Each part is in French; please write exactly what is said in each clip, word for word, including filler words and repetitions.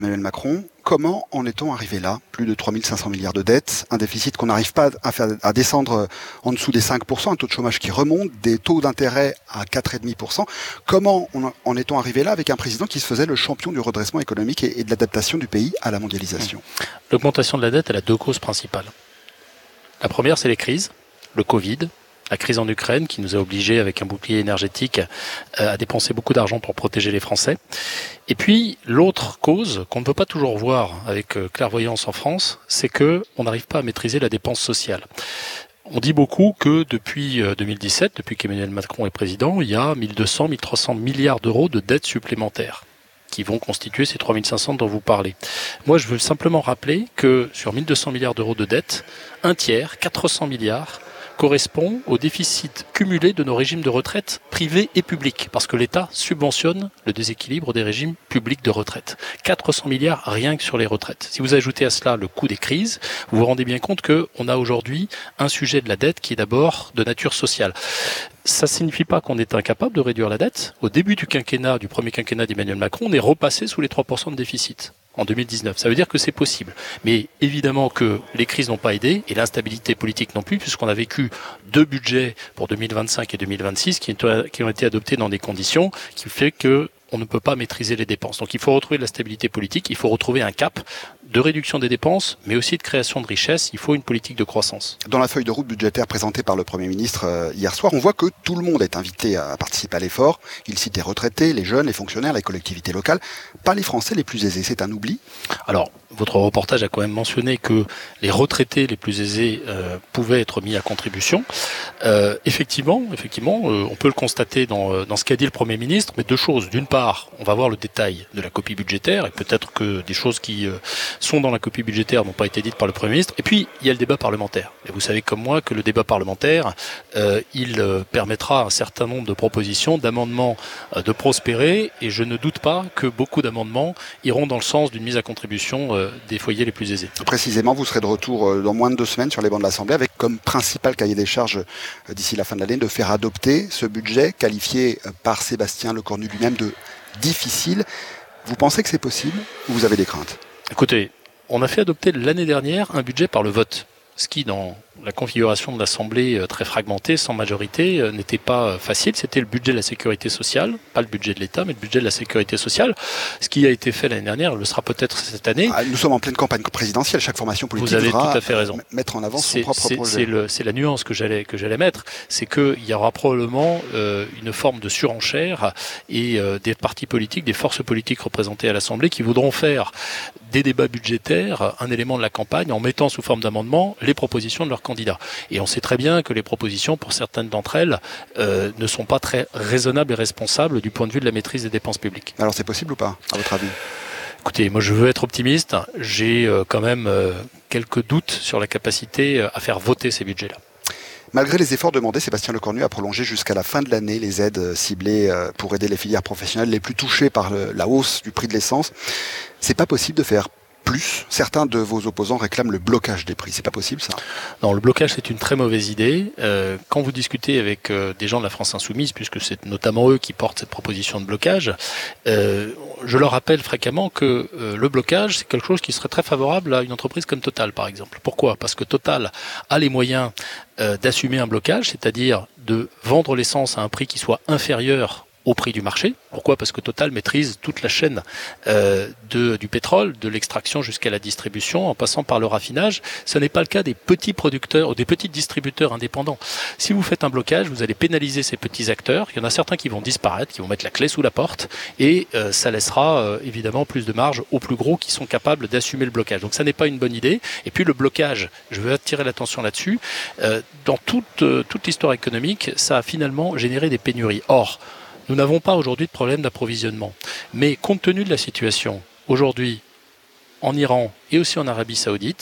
Emmanuel Macron, comment en est-on arrivé là? Plus de trois mille cinq cents milliards de dettes, un déficit qu'on n'arrive pas à, faire, à descendre en dessous des cinq pour cent, un taux de chômage qui remonte, des taux d'intérêt à quatre virgule cinq pour cent. Comment on, en est-on arrivé là avec un président qui se faisait le champion du redressement économique et, et de l'adaptation du pays à la mondialisation? L'augmentation de la dette, elle a deux causes principales. La première, c'est les crises, le Covid, la crise en Ukraine qui nous a obligés, avec un bouclier énergétique, à dépenser beaucoup d'argent pour protéger les Français. Et puis, l'autre cause qu'on ne peut pas toujours voir avec clairvoyance en France, c'est que on n'arrive pas à maîtriser la dépense sociale. On dit beaucoup que depuis deux mille dix-sept, depuis qu'Emmanuel Macron est président, il y a mille deux cents, mille trois cents milliards d'euros de dettes supplémentaires qui vont constituer ces trois mille cinq cents dont vous parlez. Moi, je veux simplement rappeler que sur mille deux cents milliards d'euros de dettes, un tiers, quatre cents milliards, correspond au déficit cumulé de nos régimes de retraite privés et publics, parce que l'État subventionne le déséquilibre des régimes publics de retraite. quatre cents milliards rien que sur les retraites. Si vous ajoutez à cela le coût des crises, vous vous rendez bien compte qu'on a aujourd'hui un sujet de la dette qui est d'abord de nature sociale. Ça ne signifie pas qu'on est incapable de réduire la dette. Au début du quinquennat, du premier quinquennat d'Emmanuel Macron, on est repassé sous les trois pour cent de déficit en deux mille dix-neuf. Ça veut dire que c'est possible. Mais évidemment que les crises n'ont pas aidé et l'instabilité politique non plus, puisqu'on a vécu deux budgets pour deux mille vingt-cinq et deux mille vingt-six qui ont été adoptés dans des conditions qui fait que on ne peut pas maîtriser les dépenses. Donc il faut retrouver de la stabilité politique, il faut retrouver un cap de réduction des dépenses, mais aussi de création de richesse. Il faut une politique de croissance. Dans la feuille de route budgétaire présentée par le Premier ministre euh, hier soir, on voit que tout le monde est invité à participer à l'effort. Il cite les retraités, les jeunes, les fonctionnaires, les collectivités locales, pas les Français les plus aisés. C'est un oubli? Alors, votre reportage a quand même mentionné que les retraités les plus aisés euh, pouvaient être mis à contribution. Euh, effectivement, effectivement, euh, on peut le constater dans, dans ce qu'a dit le Premier ministre, mais deux choses. D'une part, on va voir le détail de la copie budgétaire, et peut-être que des choses qui euh, sont dans la copie budgétaire n'ont pas été dites par le Premier ministre. Et puis, il y a le débat parlementaire. Et vous savez comme moi que le débat parlementaire, euh, il euh, permettra à un certain nombre de propositions, d'amendements euh, de prospérer, et je ne doute pas que beaucoup d'amendements iront dans le sens d'une mise à contribution euh, des foyers les plus aisés. Précisément, vous serez de retour dans moins de deux semaines sur les bancs de l'Assemblée avec comme principal cahier des charges d'ici la fin de l'année de faire adopter ce budget qualifié par Sébastien Lecornu lui-même de difficile. Vous pensez que c'est possible ou vous avez des craintes? Écoutez, on a fait adopter l'année dernière un budget par le vote, ce qui, dans la configuration de l'Assemblée très fragmentée, sans majorité, n'était pas facile. C'était le budget de la sécurité sociale, pas le budget de l'État, mais le budget de la sécurité sociale. Ce qui a été fait l'année dernière le sera peut-être cette année. Ah, nous sommes en pleine campagne présidentielle. Chaque formation politique Vous avez devra tout à fait raison. mettre en avant son c'est, propre c'est, projet. C'est, le, c'est la nuance que j'allais, que j'allais mettre. C'est qu'il y aura probablement euh, une forme de surenchère et euh, des partis politiques, des forces politiques représentées à l'Assemblée qui voudront faire des débats budgétaires un élément de la campagne en mettant sous forme d'amendement les propositions de leurs candidats. Et on sait très bien que les propositions, pour certaines d'entre elles, euh, ne sont pas très raisonnables et responsables du point de vue de la maîtrise des dépenses publiques. Alors c'est possible ou pas, à votre avis? Écoutez, moi je veux être optimiste. J'ai euh, quand même euh, quelques doutes sur la capacité à faire voter ces budgets-là. Malgré les efforts demandés, Sébastien Lecornu a prolongé jusqu'à la fin de l'année les aides ciblées pour aider les filières professionnelles les plus touchées par le, la hausse du prix de l'essence. C'est pas possible de faire plus. Certains de vos opposants réclament le blocage des prix. C'est pas possible, ça? Non, le blocage, c'est une très mauvaise idée. Euh, quand vous discutez avec euh, des gens de la France Insoumise, puisque c'est notamment eux qui portent cette proposition de blocage, euh, je leur rappelle fréquemment que euh, le blocage, c'est quelque chose qui serait très favorable à une entreprise comme Total, par exemple. Pourquoi? Parce que Total a les moyens euh, d'assumer un blocage, c'est-à-dire de vendre l'essence à un prix qui soit inférieur au prix du marché. Pourquoi? Parce que Total maîtrise toute la chaîne euh, de, du pétrole, de l'extraction jusqu'à la distribution, en passant par le raffinage. Ce n'est pas le cas des petits producteurs ou des petits distributeurs indépendants. Si vous faites un blocage, vous allez pénaliser ces petits acteurs. Il y en a certains qui vont disparaître, qui vont mettre la clé sous la porte, et euh, ça laissera euh, évidemment plus de marge aux plus gros qui sont capables d'assumer le blocage. Donc ça n'est pas une bonne idée. Et puis le blocage, je veux attirer l'attention là-dessus, euh, dans toute, euh, toute l'histoire économique, ça a finalement généré des pénuries. Or, nous n'avons pas aujourd'hui de problème d'approvisionnement. Mais compte tenu de la situation, aujourd'hui, en Iran et aussi en Arabie Saoudite,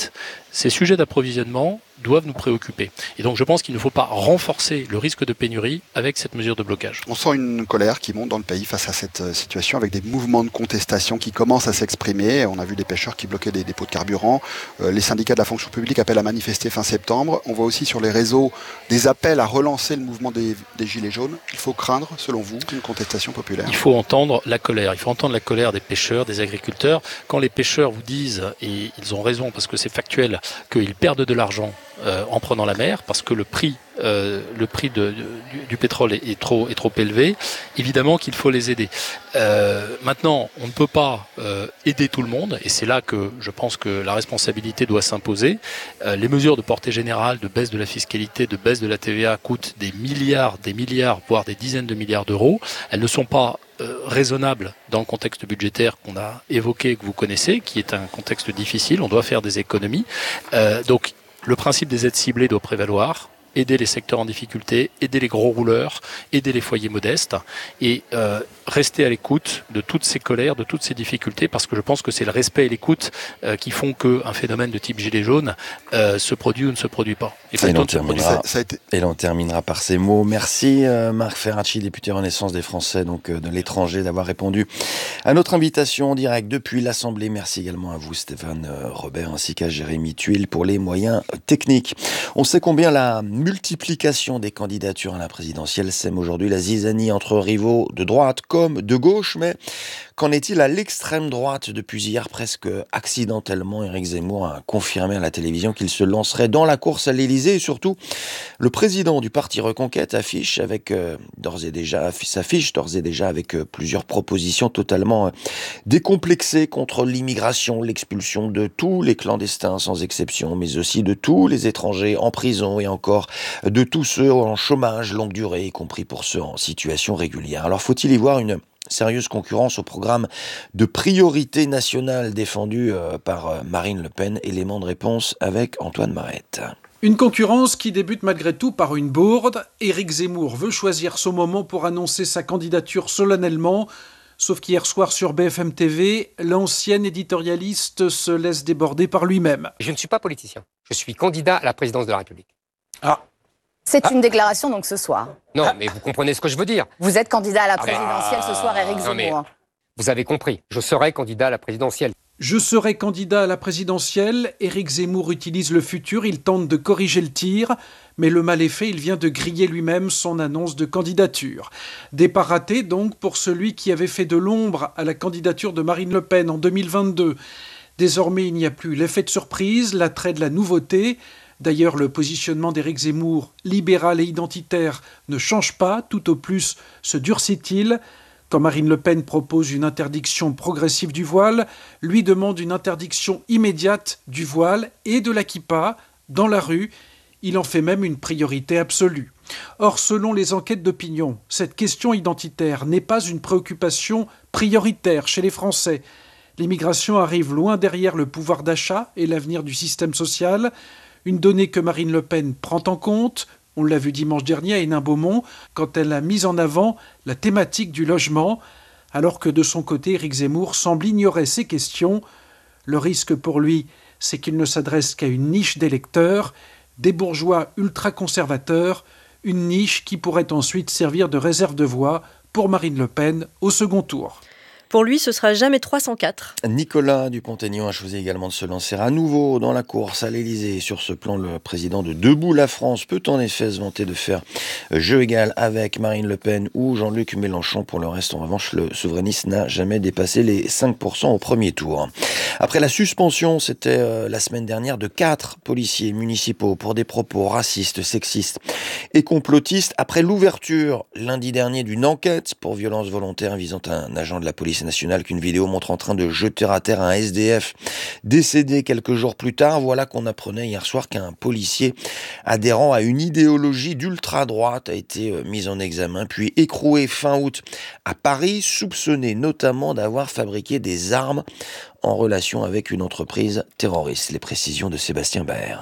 Ces sujets d'approvisionnement doivent nous préoccuper. Et donc je pense qu'il ne faut pas renforcer le risque de pénurie avec cette mesure de blocage. On sent une colère qui monte dans le pays face à cette situation, avec des mouvements de contestation qui commencent à s'exprimer. On a vu des pêcheurs qui bloquaient des dépôts de carburant. Euh, les syndicats de la fonction publique appellent à manifester fin septembre. On voit aussi sur les réseaux des appels à relancer le mouvement des, des Gilets jaunes. Il faut craindre, selon vous, une contestation populaire? Il faut entendre la colère. Il faut entendre la colère des pêcheurs, des agriculteurs. Quand les pêcheurs vous disent, et ils ont raison parce que c'est factuel, qu'ils perdent de l'argent Euh, en prenant la mer, parce que le prix, euh, le prix de, de, du, du pétrole est, est, trop, est trop élevé, évidemment qu'il faut les aider. Euh, maintenant, on ne peut pas euh, aider tout le monde, et c'est là que je pense que la responsabilité doit s'imposer. Euh, les mesures de portée générale, de baisse de la fiscalité, de baisse de la T V A coûtent des milliards, des milliards, voire des dizaines de milliards d'euros. Elles ne sont pas euh, raisonnables dans le contexte budgétaire qu'on a évoqué, que vous connaissez, qui est un contexte difficile. On doit faire des économies. Euh, donc, le principe des aides ciblées doit prévaloir, aider les secteurs en difficulté, aider les gros rouleurs, aider les foyers modestes et euh, rester à l'écoute de toutes ces colères, de toutes ces difficultés, parce que je pense que c'est le respect et l'écoute euh, qui font qu'un phénomène de type gilet jaune euh, se produit ou ne se produit pas. Et, et, l'on, terminera, ça, ça été... et l'on terminera par ces mots. Merci euh, Marc Ferracci, député Renaissance des Français donc euh, de l'étranger, d'avoir répondu à notre invitation en direct depuis l'Assemblée. Merci également à vous Stéphane euh, Robert ainsi qu'à Jérémy Tuile pour les moyens euh, techniques. On sait combien la multiplication des candidatures à la présidentielle sème aujourd'hui la zizanie entre rivaux de droite comme de gauche, mais qu'en est-il à l'extrême droite? Depuis hier, presque accidentellement, Éric Zemmour a confirmé à la télévision qu'il se lancerait dans la course à l'Élysée et surtout, le président du parti Reconquête affiche avec euh, d'ores et déjà s'affiche d'ores et déjà avec euh, plusieurs propositions totalement euh, décomplexées contre l'immigration, l'expulsion de tous les clandestins sans exception, mais aussi de tous les étrangers en prison et encore de tous ceux en chômage longue durée, y compris pour ceux en situation régulière. Alors faut-il y voir une sérieuse concurrence au programme de priorité nationale défendu euh, par euh, Marine Le Pen? Élément de réponse avec Antoine Marette. Une concurrence qui débute malgré tout par une bourde. Éric Zemmour veut choisir son moment pour annoncer sa candidature solennellement. Sauf qu'hier soir sur B F M T V, l'ancien éditorialiste se laisse déborder par lui-même. Je ne suis pas politicien. Je suis candidat à la présidence de la République. Ah. C'est ah. une déclaration donc ce soir. Non, mais vous comprenez ce que je veux dire. Vous êtes candidat à la ah présidentielle bah... ce soir, Éric Zemmour. Non, vous avez compris. Je serai candidat à la présidentielle. Je serai candidat à la présidentielle. Éric Zemmour utilise le futur. Il tente de corriger le tir. Mais le mal est fait. Il vient de griller lui-même son annonce de candidature. Départ raté donc pour celui qui avait fait de l'ombre à la candidature de Marine Le Pen en deux mille vingt-deux. Désormais, il n'y a plus l'effet de surprise, l'attrait de la nouveauté. D'ailleurs, le positionnement d'Éric Zemmour, libéral et identitaire, ne change pas, tout au plus se durcit-il. Quand Marine Le Pen propose une interdiction progressive du voile, lui demande une interdiction immédiate du voile et de la kippa dans la rue. Il en fait même une priorité absolue. Or, selon les enquêtes d'opinion, cette question identitaire n'est pas une préoccupation prioritaire chez les Français. L'immigration arrive loin derrière le pouvoir d'achat et l'avenir du système social. Une donnée que Marine Le Pen prend en compte, on l'a vu dimanche dernier à Hénin-Beaumont, quand elle a mis en avant la thématique du logement, alors que de son côté, Éric Zemmour semble ignorer ces questions. Le risque pour lui, c'est qu'il ne s'adresse qu'à une niche d'électeurs, des bourgeois ultra-conservateurs, une niche qui pourrait ensuite servir de réserve de voix pour Marine Le Pen au second tour. Pour lui, ce sera jamais trois cent quatre. Nicolas Dupont-Aignan a choisi également de se lancer à nouveau dans la course à l'Élysée. Sur ce plan, le président de Debout la France peut en effet se vanter de faire jeu égal avec Marine Le Pen ou Jean-Luc Mélenchon. Pour le reste, en revanche, le souverainiste n'a jamais dépassé les cinq pour cent au premier tour. Après la suspension, c'était euh, la semaine dernière, de quatre policiers municipaux pour des propos racistes, sexistes et complotistes, après l'ouverture lundi dernier d'une enquête pour violence volontaire visant un agent de la police nationale qu'une vidéo montre en train de jeter à terre un S D F décédé quelques jours plus tard, voilà qu'on apprenait hier soir qu'un policier adhérant à une idéologie d'ultra-droite a été mis en examen puis écroué fin août à Paris, soupçonné notamment d'avoir fabriqué des armes en relation avec une entreprise terroriste. Les précisions de Sébastien Baer.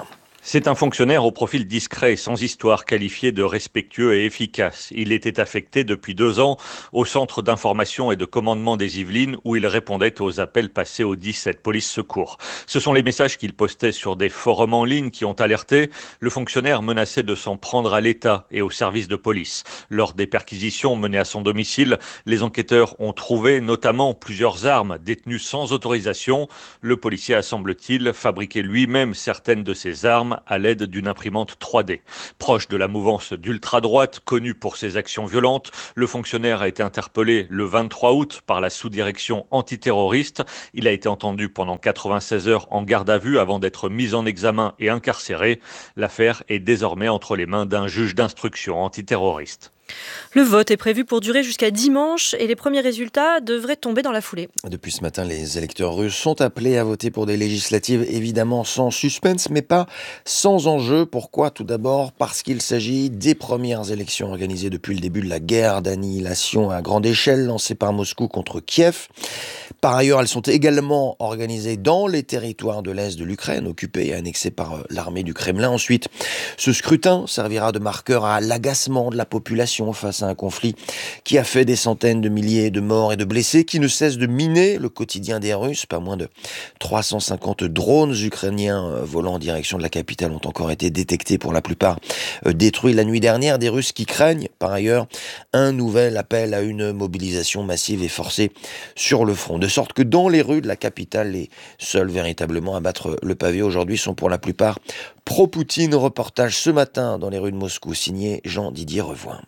C'est un fonctionnaire au profil discret, sans histoire, qualifié de respectueux et efficace. Il était affecté depuis deux ans au centre d'information et de commandement des Yvelines où il répondait aux appels passés au dix-sept police secours. Ce sont les messages qu'il postait sur des forums en ligne qui ont alerté. Le fonctionnaire menaçait de s'en prendre à l'État et aux services de police. Lors des perquisitions menées à son domicile, les enquêteurs ont trouvé notamment plusieurs armes détenues sans autorisation. Le policier a, semble-t-il, fabriqué lui-même certaines de ces armes à l'aide d'une imprimante trois D. Proche de la mouvance d'ultra-droite, connue pour ses actions violentes, le fonctionnaire a été interpellé le vingt-trois août par la sous-direction antiterroriste. Il a été entendu pendant quatre-vingt-seize heures en garde à vue avant d'être mis en examen et incarcéré. L'affaire est désormais entre les mains d'un juge d'instruction antiterroriste. Le vote est prévu pour durer jusqu'à dimanche et les premiers résultats devraient tomber dans la foulée. Depuis ce matin, les électeurs russes sont appelés à voter pour des législatives, évidemment sans suspense, mais pas sans enjeu. Pourquoi ? Tout d'abord parce qu'il s'agit des premières élections organisées depuis le début de la guerre d'annihilation à grande échelle lancée par Moscou contre Kiev. Par ailleurs, elles sont également organisées dans les territoires de l'Est de l'Ukraine, occupés et annexés par l'armée du Kremlin. Ensuite, ce scrutin servira de marqueur à l'agacement de la population face à un conflit qui a fait des centaines de milliers de morts et de blessés, qui ne cesse de miner le quotidien des Russes. Pas moins de trois cent cinquante drones ukrainiens volant en direction de la capitale ont encore été détectés, pour la plupart détruits la nuit dernière. Des Russes qui craignent, par ailleurs, un nouvel appel à une mobilisation massive et forcée sur le front. De sorte que dans les rues de la capitale, les seuls véritablement à battre le pavé aujourd'hui sont pour la plupart pro-Poutine. Reportage ce matin dans les rues de Moscou, signé Jean-Didier Revoin.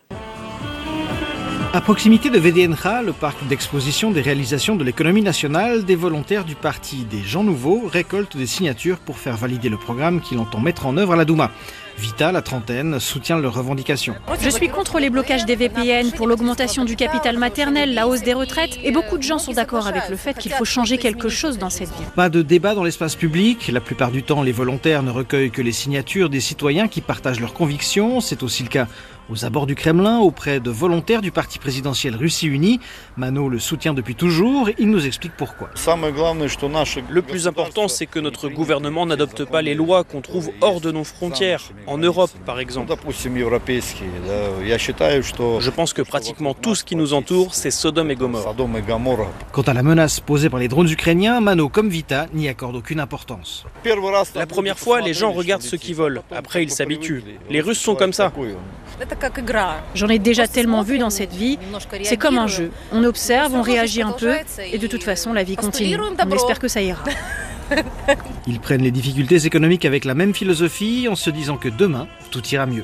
À proximité de V D N K, le parc d'exposition des réalisations de l'économie nationale, des volontaires du parti des Gens Nouveaux récoltent des signatures pour faire valider le programme qu'il entend mettre en œuvre à la Douma. Vita, la trentaine, soutient leurs revendications. Je suis contre les blocages des V P N, pour l'augmentation du capital maternel, la hausse des retraites, et beaucoup de gens sont d'accord avec le fait qu'il faut changer quelque chose dans cette vie. Pas de débat dans l'espace public. La plupart du temps, les volontaires ne recueillent que les signatures des citoyens qui partagent leurs convictions. C'est aussi le cas aux abords du Kremlin, auprès de volontaires du parti présidentiel Russie Unie. Mano le soutient depuis toujours. Il nous explique pourquoi. Le plus important, c'est que notre gouvernement n'adopte pas les lois qu'on trouve hors de nos frontières, en Europe par exemple. Je pense que pratiquement tout ce qui nous entoure, c'est Sodome et Gomorrhe. Quant à la menace posée par les drones ukrainiens, Mano, comme Vita, n'y accorde aucune importance. La première fois, les gens regardent ce qu'ils veulent. Après, ils s'habituent. Les Russes sont comme ça. J'en ai déjà tellement vu dans cette vie. C'est comme un jeu. On observe, on réagit un peu, et de toute façon, la vie continue. On espère que ça ira. Ils prennent les difficultés économiques avec la même philosophie, en se disant que demain, tout ira mieux.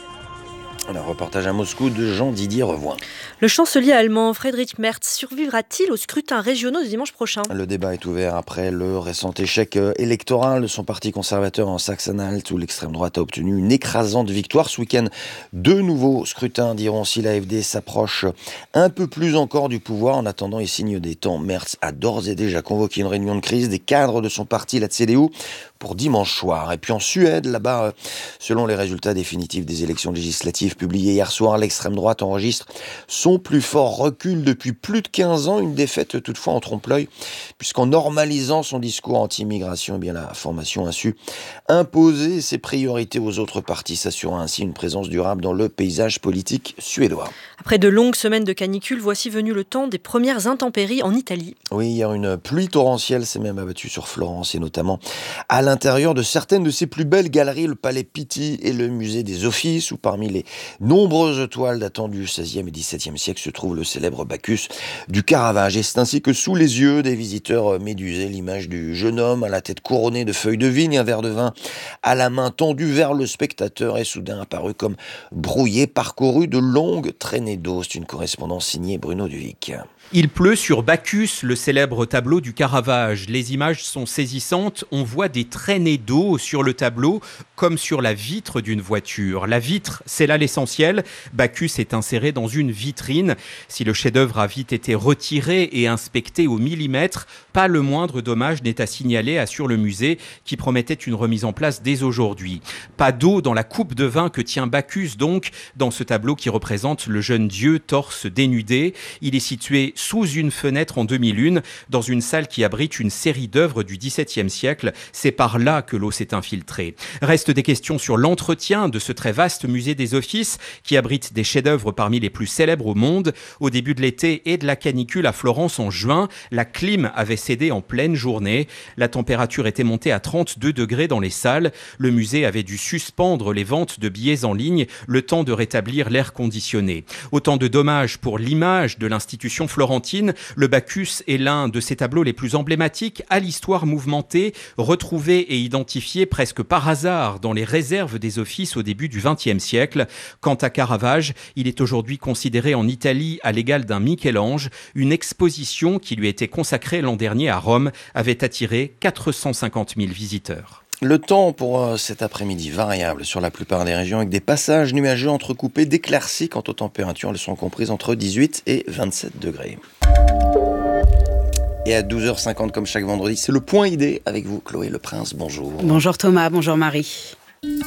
Un reportage à Moscou de Jean-Didier Revoin. Le chancelier allemand Friedrich Merz survivra-t-il aux scrutins régionaux de dimanche prochain ? Le débat est ouvert après le récent échec électoral de son parti conservateur en Saxe-Anhalt, où l'extrême droite a obtenu une écrasante victoire. Ce week-end, deux nouveaux scrutins diront si l'A F D s'approche un peu plus encore du pouvoir. En attendant, il signe des temps. Merz a d'ores et déjà convoqué une réunion de crise des cadres de son parti, la C D U, pour dimanche soir. Et puis en Suède, là-bas, selon les résultats définitifs des élections législatives publiés hier soir, l'extrême droite enregistre son plus fort recul depuis plus de quinze ans, une défaite toutefois en trompe-l'œil, puisqu'en normalisant son discours anti-immigration, eh bien la formation a su imposer ses priorités aux autres partis, s'assurant ainsi une présence durable dans le paysage politique suédois. Après de longues semaines de canicule, voici venu le temps des premières intempéries en Italie. Oui, hier une pluie torrentielle s'est même abattue sur Florence, et notamment à l'intérieur de certaines de ses plus belles galeries, le Palais Pitti et le Musée des Offices, où parmi les nombreuses toiles datant du seizième et dix-septième siècle se trouve le célèbre Bacchus du Caravage. Et c'est ainsi que sous les yeux des visiteurs médusés, l'image du jeune homme à la tête couronnée de feuilles de vigne, un verre de vin à la main tendu vers le spectateur, est soudain apparu comme brouillé, parcouru de longues traînées d'eau. C'est une correspondance signée Bruno Duvic. Il pleut sur Bacchus, le célèbre tableau du Caravage. Les images sont saisissantes. On voit des traînées d'eau sur le tableau, comme sur la vitre d'une voiture. La vitre, c'est là l'essentiel. Bacchus est inséré dans une vitrine. Si le chef-d'œuvre a vite été retiré et inspecté au millimètre, pas le moindre dommage n'est à signaler, assure le musée, qui promettait une remise en place dès aujourd'hui. Pas d'eau dans la coupe de vin que tient Bacchus, donc, dans ce tableau qui représente le jeune dieu torse dénudé. Il est situé sous une fenêtre en deux mille un, dans une salle qui abrite une série d'œuvres du dix-septième siècle. C'est par là que l'eau s'est infiltrée. Restent des questions sur l'entretien de ce très vaste musée des Offices, qui abrite des chefs-d'œuvre parmi les plus célèbres au monde. Au début de l'été et de la canicule à Florence en juin, la clim avait cédé en pleine journée. La température était montée à trente-deux degrés dans les salles. Le musée avait dû suspendre les ventes de billets en ligne, le temps de rétablir l'air conditionné. Autant de dommages pour l'image de l'institution florentine. Le Bacchus est l'un de ses tableaux les plus emblématiques à l'histoire mouvementée, retrouvé et identifié presque par hasard dans les réserves des Offices au début du vingtième siècle. Quant à Caravage, il est aujourd'hui considéré en Italie à l'égal d'un Michel-Ange. Une exposition qui lui était consacrée l'an dernier à Rome avait attiré quatre cent cinquante mille visiteurs. Le temps pour euh, cet après-midi variable sur la plupart des régions avec des passages nuageux entrecoupés d'éclaircies quant aux températures. Elles sont comprises entre dix-huit et vingt-sept degrés. Et à douze heures cinquante comme chaque vendredi, c'est le point idée avec vous, Chloé Le Prince. Bonjour. Bonjour Thomas, bonjour Marie.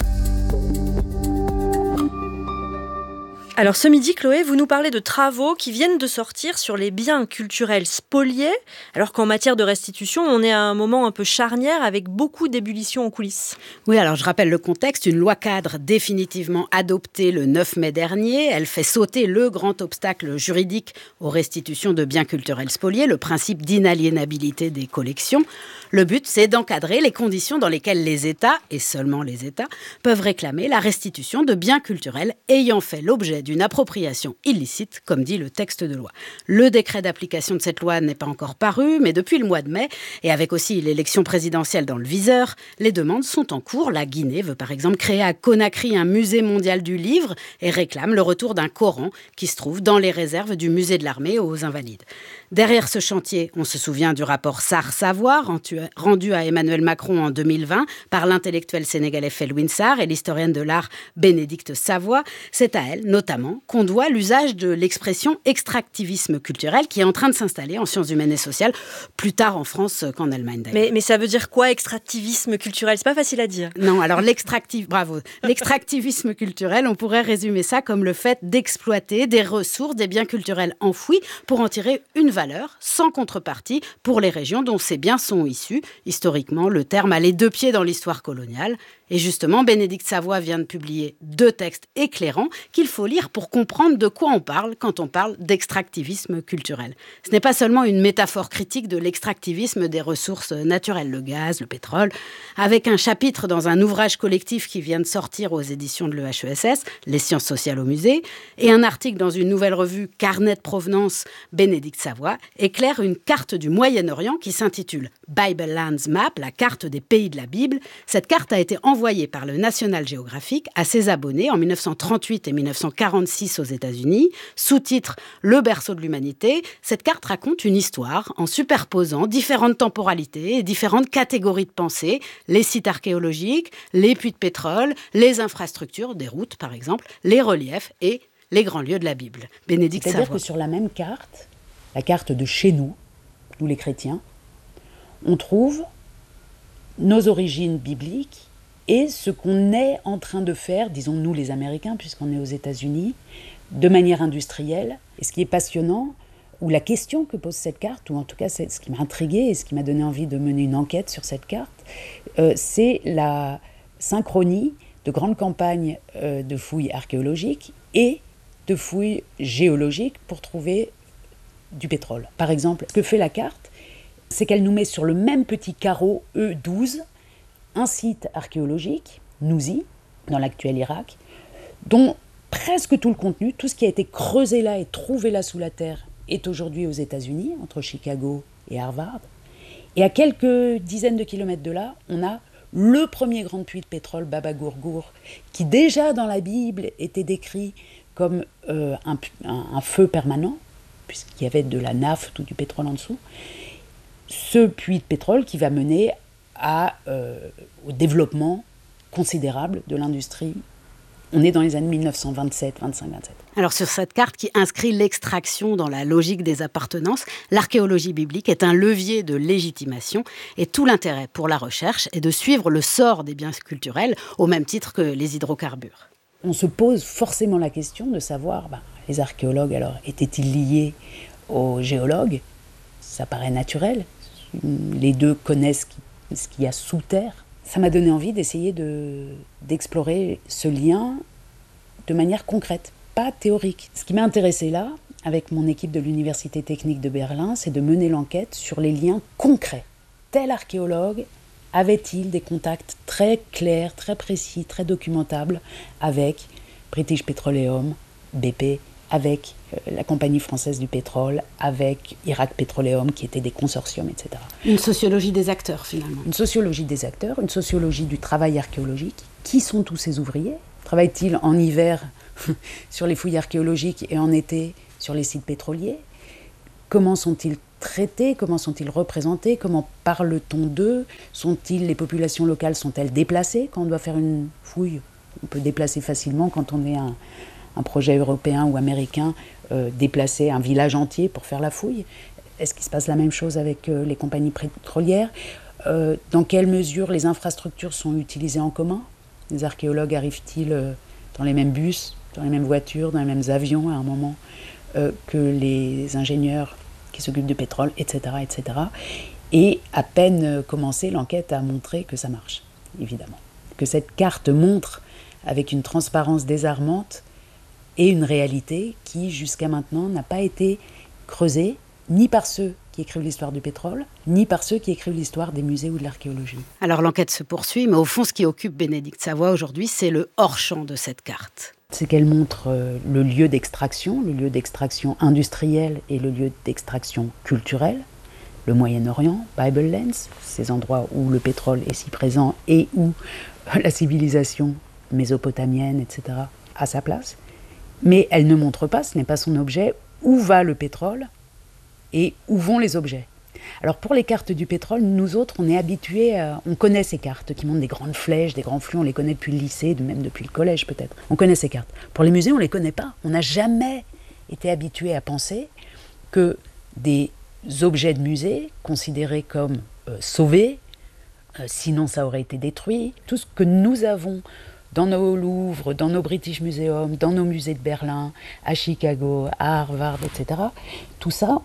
Alors ce midi, Chloé, vous nous parlez de travaux qui viennent de sortir sur les biens culturels spoliés, alors qu'en matière de restitution, on est à un moment un peu charnière avec beaucoup d'ébullition en coulisses. Oui, alors je rappelle le contexte. Une loi cadre définitivement adoptée le neuf mai dernier. Elle fait sauter le grand obstacle juridique aux restitutions de biens culturels spoliés, le principe d'inaliénabilité des collections. Le but, c'est d'encadrer les conditions dans lesquelles les États, et seulement les États, peuvent réclamer la restitution de biens culturels ayant fait l'objet d'une appropriation illicite, comme dit le texte de loi. Le décret d'application de cette loi n'est pas encore paru, mais depuis le mois de mai, et avec aussi l'élection présidentielle dans le viseur, les demandes sont en cours. La Guinée veut par exemple créer à Conakry un musée mondial du livre et réclame le retour d'un Coran qui se trouve dans les réserves du musée de l'armée aux Invalides. Derrière ce chantier, on se souvient du rapport Sarr-Savoie, rendu à Emmanuel Macron en deux mille vingt par l'intellectuel sénégalais Felwine Sarr et l'historienne de l'art Bénédicte Savoie. C'est à elle, notamment, qu'on doit l'usage de l'expression extractivisme culturel qui est en train de s'installer en sciences humaines et sociales, plus tard en France qu'en Allemagne d'ailleurs. Mais, mais ça veut dire quoi, extractivisme culturel? C'est pas facile à dire. Non, alors l'extractiv... Bravo. L'extractivisme culturel, on pourrait résumer ça comme le fait d'exploiter des ressources, des biens culturels enfouis pour en tirer une valeur sans contrepartie pour les régions dont ces biens sont issus. Historiquement, le terme a les deux pieds dans l'histoire coloniale. Et justement, Bénédicte Savoie vient de publier deux textes éclairants qu'il faut lire pour comprendre de quoi on parle quand on parle d'extractivisme culturel. Ce n'est pas seulement une métaphore critique de l'extractivisme des ressources naturelles, le gaz, le pétrole, avec un chapitre dans un ouvrage collectif qui vient de sortir aux éditions de l'E H E S S, Les sciences sociales au musée, et un article dans une nouvelle revue, Carnet de provenance, Bénédicte Savoie, éclaire une carte du Moyen-Orient qui s'intitule Bible Lands Map, la carte des pays de la Bible. Cette carte a été envoyée envoyé par le National Geographic à ses abonnés en mille neuf cent trente-huit et mille neuf cent quarante-six aux États-Unis. Sous-titre « Le berceau de l'humanité », cette carte raconte une histoire en superposant différentes temporalités et différentes catégories de pensée, les sites archéologiques, les puits de pétrole, les infrastructures, des routes par exemple, les reliefs et les grands lieux de la Bible. Bénédicte Savoie. C'est-à-dire que sur la même carte, la carte de chez nous, nous les chrétiens, on trouve nos origines bibliques et ce qu'on est en train de faire, disons nous les Américains, puisqu'on est aux États-Unis, de manière industrielle. Et ce qui est passionnant, ou la question que pose cette carte, ou en tout cas c'est ce qui m'a intriguée et ce qui m'a donné envie de mener une enquête sur cette carte, euh, c'est la synchronie de grandes campagnes euh, de fouilles archéologiques et de fouilles géologiques pour trouver du pétrole. Par exemple, ce que fait la carte, c'est qu'elle nous met sur le même petit carreau E douze un site archéologique, Nouzi, dans l'actuel Irak, dont presque tout le contenu, tout ce qui a été creusé là et trouvé là sous la terre, est aujourd'hui aux États-Unis, entre Chicago et Harvard. Et à quelques dizaines de kilomètres de là, on a le premier grand puits de pétrole, Baba Gourgour, qui déjà dans la Bible était décrit comme euh, un, un, un feu permanent, puisqu'il y avait de la nafte ou du pétrole en dessous. Ce puits de pétrole qui va mener à, euh, au développement considérable de l'industrie. On est dans les années mille neuf cent vingt-sept, vingt-cinq, vingt-sept. Alors sur cette carte qui inscrit l'extraction dans la logique des appartenances, l'archéologie biblique est un levier de légitimation et tout l'intérêt pour la recherche est de suivre le sort des biens culturels au même titre que les hydrocarbures. On se pose forcément la question de savoir, ben, les archéologues alors étaient-ils liés aux géologues, ça paraît naturel. Les deux connaissent ce qu'il y a sous terre. Ça m'a donné envie d'essayer de, d'explorer ce lien de manière concrète, pas théorique. Ce qui m'a intéressé là, avec mon équipe de l'Université technique de Berlin, c'est de mener l'enquête sur les liens concrets. Tel archéologue avait-il des contacts très clairs, très précis, très documentables avec British Petroleum, B P, avec euh, la Compagnie française du pétrole, avec Iraq Petroleum, qui étaient des consortiums, et cetera. Une sociologie des acteurs, finalement. Une sociologie des acteurs, une sociologie du travail archéologique. Qui sont tous ces ouvriers ? Travaillent-ils en hiver sur les fouilles archéologiques et en été sur les sites pétroliers ? Comment sont-ils traités ? Comment sont-ils représentés ? Comment parle-t-on d'eux ? Sont-ils, les populations locales sont-elles déplacées quand on doit faire une fouille ? On peut déplacer facilement quand on est un, un projet européen ou américain, euh, déplacer un village entier pour faire la fouille. Est-ce qu'il se passe la même chose avec euh, les compagnies pétrolières ? euh, Dans quelle mesure les infrastructures sont utilisées en commun ? Les archéologues arrivent-ils euh, dans les mêmes bus, dans les mêmes voitures, dans les mêmes avions à un moment euh, que les ingénieurs qui s'occupent du pétrole, et cetera, et cetera. Et à peine commencée, l'enquête a montré que ça marche, évidemment. Que cette carte montre avec une transparence désarmante et une réalité qui, jusqu'à maintenant, n'a pas été creusée ni par ceux qui écrivent l'histoire du pétrole, ni par ceux qui écrivent l'histoire des musées ou de l'archéologie. Alors l'enquête se poursuit, mais au fond, ce qui occupe Bénédicte Savoie aujourd'hui, c'est le hors-champ de cette carte. C'est qu'elle montre euh, le lieu d'extraction, le lieu d'extraction industrielle et le lieu d'extraction culturelle, le Moyen-Orient, Bible Lands, ces endroits où le pétrole est si présent et où euh, la civilisation mésopotamienne, et cetera, a sa place. Mais elle ne montre pas, ce n'est pas son objet, où va le pétrole et où vont les objets. Alors pour les cartes du pétrole, nous autres, on est habitués, à, on connaît ces cartes qui montrent des grandes flèches, des grands flux, on les connaît depuis le lycée, même depuis le collège peut-être. On connaît ces cartes. Pour les musées, on ne les connaît pas. On n'a jamais été habitué à penser que des objets de musée, considérés comme euh, sauvés, euh, sinon ça aurait été détruit, tout ce que nous avons dans nos Louvres, dans nos British Museum, dans nos musées de Berlin, à Chicago, à Harvard, et cetera, tout ça,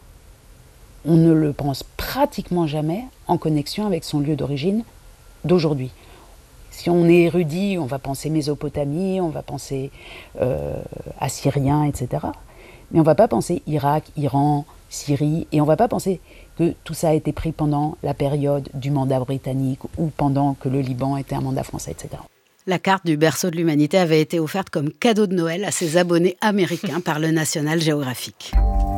on ne le pense pratiquement jamais en connexion avec son lieu d'origine d'aujourd'hui. Si on est érudit, on va penser Mésopotamie, on va penser euh, assyrien, et cetera. Mais on ne va pas penser Irak, Iran, Syrie, et on ne va pas penser que tout ça a été pris pendant la période du mandat britannique ou pendant que le Liban était un mandat français, et cetera. La carte du berceau de l'humanité avait été offerte comme cadeau de Noël à ses abonnés américains par le National Geographic.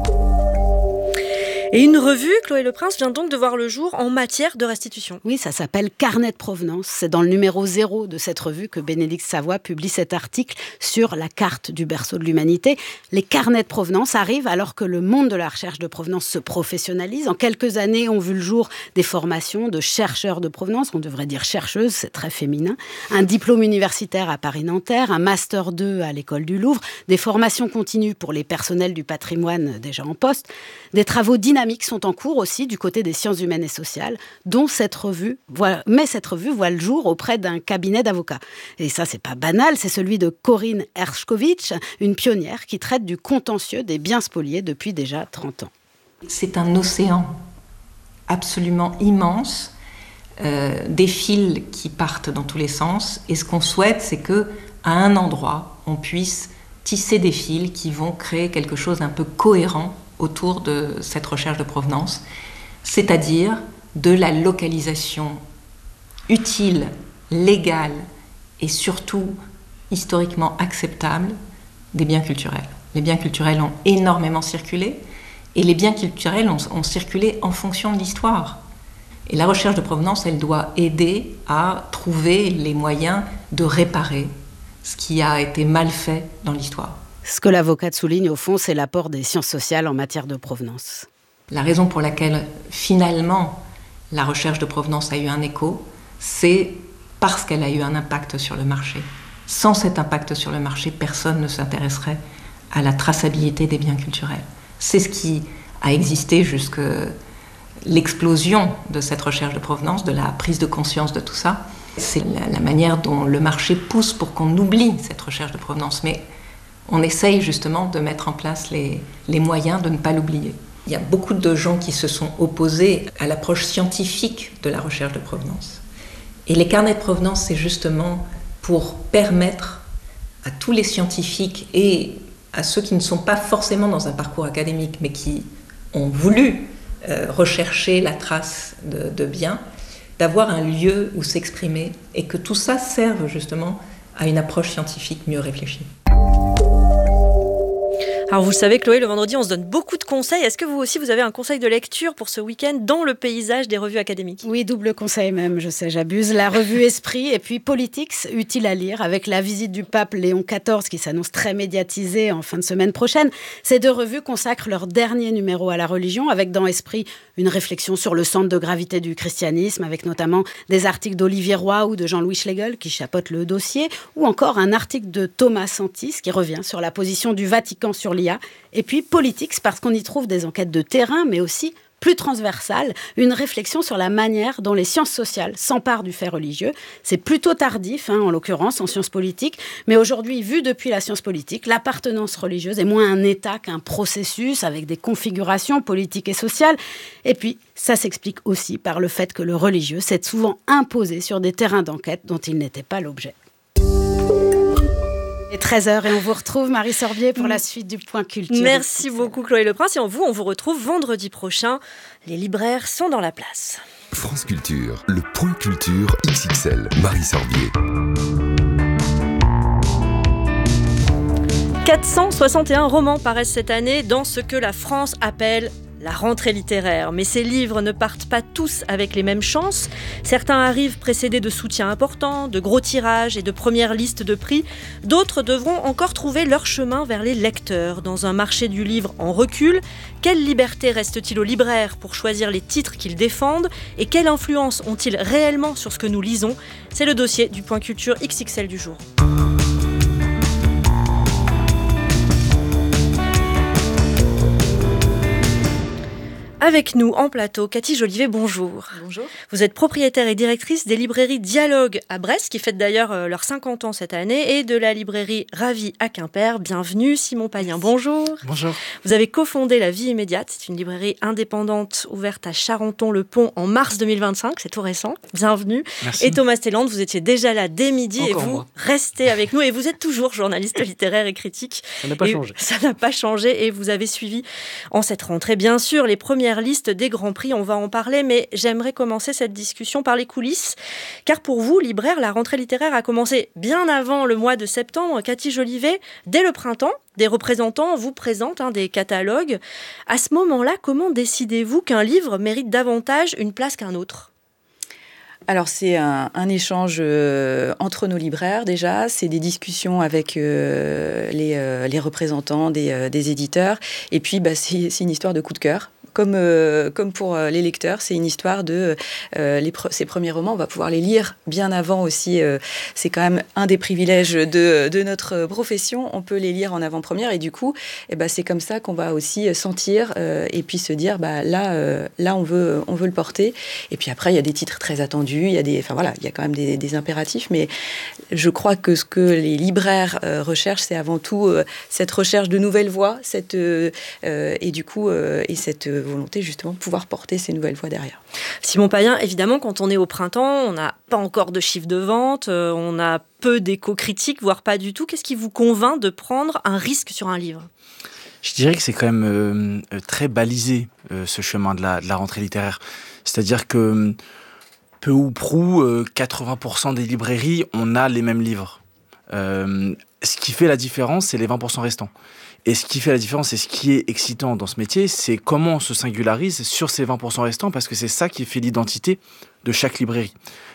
Et une revue, Chloé Leprince, vient donc de voir le jour en matière de restitution. Oui, ça s'appelle Carnet de provenance. C'est dans le numéro zéro de cette revue que Bénédicte Savoie publie cet article sur la carte du berceau de l'humanité. Les carnets de provenance arrivent alors que le monde de la recherche de provenance se professionnalise. En quelques années, ont vu le jour des formations de chercheurs de provenance. On devrait dire chercheuses, c'est très féminin. Un diplôme universitaire à Paris-Nanterre, un master deux à l'école du Louvre, des formations continues pour les personnels du patrimoine déjà en poste, des travaux dynamiques sont en cours aussi du côté des sciences humaines et sociales, dont cette revue voit, mais cette revue voit le jour auprès d'un cabinet d'avocats. Et ça, c'est pas banal, c'est celui de Corinne Hershkovitch, une pionnière qui traite du contentieux des biens spoliés depuis déjà trente ans. C'est un océan absolument immense, euh, des fils qui partent dans tous les sens, et ce qu'on souhaite, c'est que à un endroit, on puisse tisser des fils qui vont créer quelque chose d'un peu cohérent autour de cette recherche de provenance, c'est-à-dire de la localisation utile, légale et surtout historiquement acceptable des biens culturels. Les biens culturels ont énormément circulé et les biens culturels ont, ont circulé en fonction de l'histoire. Et la recherche de provenance, elle doit aider à trouver les moyens de réparer ce qui a été mal fait dans l'histoire. Ce que l'avocate souligne, au fond, c'est l'apport des sciences sociales en matière de provenance. La raison pour laquelle, finalement, la recherche de provenance a eu un écho, c'est parce qu'elle a eu un impact sur le marché. Sans cet impact sur le marché, personne ne s'intéresserait à la traçabilité des biens culturels. C'est ce qui a existé jusqu'à l'explosion de cette recherche de provenance, de la prise de conscience de tout ça. C'est la, la manière dont le marché pousse pour qu'on oublie cette recherche de provenance. Mais on essaye justement de mettre en place les, les moyens de ne pas l'oublier. il y a beaucoup de gens qui se sont opposés à l'approche scientifique de la recherche de provenance. Et les carnets de provenance, c'est justement pour permettre à tous les scientifiques et à ceux qui ne sont pas forcément dans un parcours académique, mais qui ont voulu euh, rechercher la trace de, de biens, d'avoir un lieu où s'exprimer et que tout ça serve justement à une approche scientifique mieux réfléchie. Alors vous le savez, Chloé, le vendredi, on se donne beaucoup de conseils. Est-ce que vous aussi, vous avez un conseil de lecture pour ce week-end dans le paysage des revues académiques ? Oui, double conseil même, je sais, j'abuse. La revue Esprit et puis Politics, utile à lire, avec la visite du pape Léon quatorze qui s'annonce très médiatisée en fin de semaine prochaine. Ces deux revues consacrent leur dernier numéro à la religion, avec dans Esprit une réflexion sur le centre de gravité du christianisme, avec notamment des articles d'Olivier Roy ou de Jean-Louis Schlegel qui chapeautent le dossier, ou encore un article de Thomas Santis qui revient sur la position du Vatican sur l'I A. Et puis Politics, parce qu'on y trouve des enquêtes de terrain, mais aussi plus transversales, une réflexion sur la manière dont les sciences sociales s'emparent du fait religieux. C'est plutôt tardif, hein, en l'occurrence, en sciences politiques, mais aujourd'hui, vu depuis la science politique, l'appartenance religieuse est moins un état qu'un processus avec des configurations politiques et sociales. Et puis, ça s'explique aussi par le fait que le religieux s'est souvent imposé sur des terrains d'enquête dont il n'était pas l'objet. Et treize heures et on vous retrouve, Marie Sorbier, pour la suite du Point Culture. Merci beaucoup, Chloé Leprince. Et on vous, on vous retrouve vendredi prochain. Les libraires sont dans la place. France Culture, le Point Culture X X L. Marie Sorbier. quatre cent soixante et un romans paraissent cette année dans ce que la France appelle la rentrée littéraire. Mais ces livres ne partent pas tous avec les mêmes chances. Certains arrivent précédés de soutiens importants, de gros tirages et de premières listes de prix. D'autres devront encore trouver leur chemin vers les lecteurs. Dans un marché du livre en recul, quelle liberté reste-t-il aux libraires pour choisir les titres qu'ils défendent et quelle influence ont-ils réellement sur ce que nous lisons ? C'est le dossier du Point Culture X X L du jour. Avec nous en plateau, Cathy Jolivet, bonjour. Bonjour. Vous êtes propriétaire et directrice des librairies Dialogue à Brest, qui fête d'ailleurs leurs cinquante ans cette année, et de la librairie Ravi à Quimper. Bienvenue, Simon Payen, bonjour. Bonjour. Vous avez cofondé La Vie immédiate, c'est une librairie indépendante ouverte à Charenton-le-Pont en mars deux mille vingt-cinq, c'est tout récent. Bienvenue. Merci. Et Thomas Stellandt, vous étiez déjà là dès midi Encore et vous moi. restez avec nous. Et vous êtes toujours journaliste littéraire et critique. Ça n'a pas et changé. Ça n'a pas changé et vous avez suivi en cette rentrée, bien sûr, les premières listes des Grands Prix, on va en parler, mais j'aimerais commencer cette discussion par les coulisses, car pour vous, libraire, la rentrée littéraire a commencé bien avant le mois de septembre. Cathy Jolivet, dès le printemps, des représentants vous présentent hein, des catalogues. À ce moment-là, comment décidez-vous qu'un livre mérite davantage une place qu'un autre ? Alors, c'est un, un échange euh, entre nos libraires, déjà. C'est des discussions avec euh, les, euh, les représentants des, euh, des éditeurs. Et puis, bah, c'est, c'est une histoire de coup de cœur. Comme, euh, comme pour euh, les lecteurs, c'est une histoire de euh, les pre- ces premiers romans. On va pouvoir les lire bien avant aussi. Euh, c'est quand même un des privilèges de, de notre profession. On peut les lire en avant-première. Et du coup, eh ben, c'est comme ça qu'on va aussi sentir euh, et puis se dire, bah, là, euh, là on, veut, on veut le porter. Et puis après, il y a des titres très attendus. Il y a, des, enfin, voilà, il y a quand même des, des impératifs. Mais je crois que ce que les libraires euh, recherchent, c'est avant tout euh, cette recherche de nouvelles voies cette, euh, euh, et du coup, euh, et cette volonté justement de pouvoir porter ces nouvelles voies derrière. Simon Payen, évidemment, quand on est au printemps, on n'a pas encore de chiffre de vente, euh, on a peu d'écho critiques, voire pas du tout. Qu'est-ce qui vous convainc de prendre un risque sur un livre ? Je dirais que c'est quand même euh, très balisé, euh, ce chemin de la, de la rentrée littéraire. C'est-à-dire que peu ou prou, euh, quatre-vingts pour cent des librairies, on a les mêmes livres. Euh, ce qui fait la différence, c'est les vingt pour cent restants. Et ce qui fait la différence, et ce qui est excitant dans ce métier, c'est comment on se singularise sur ces vingt pour cent restants, parce que c'est ça qui fait l'identité de chaque librairie.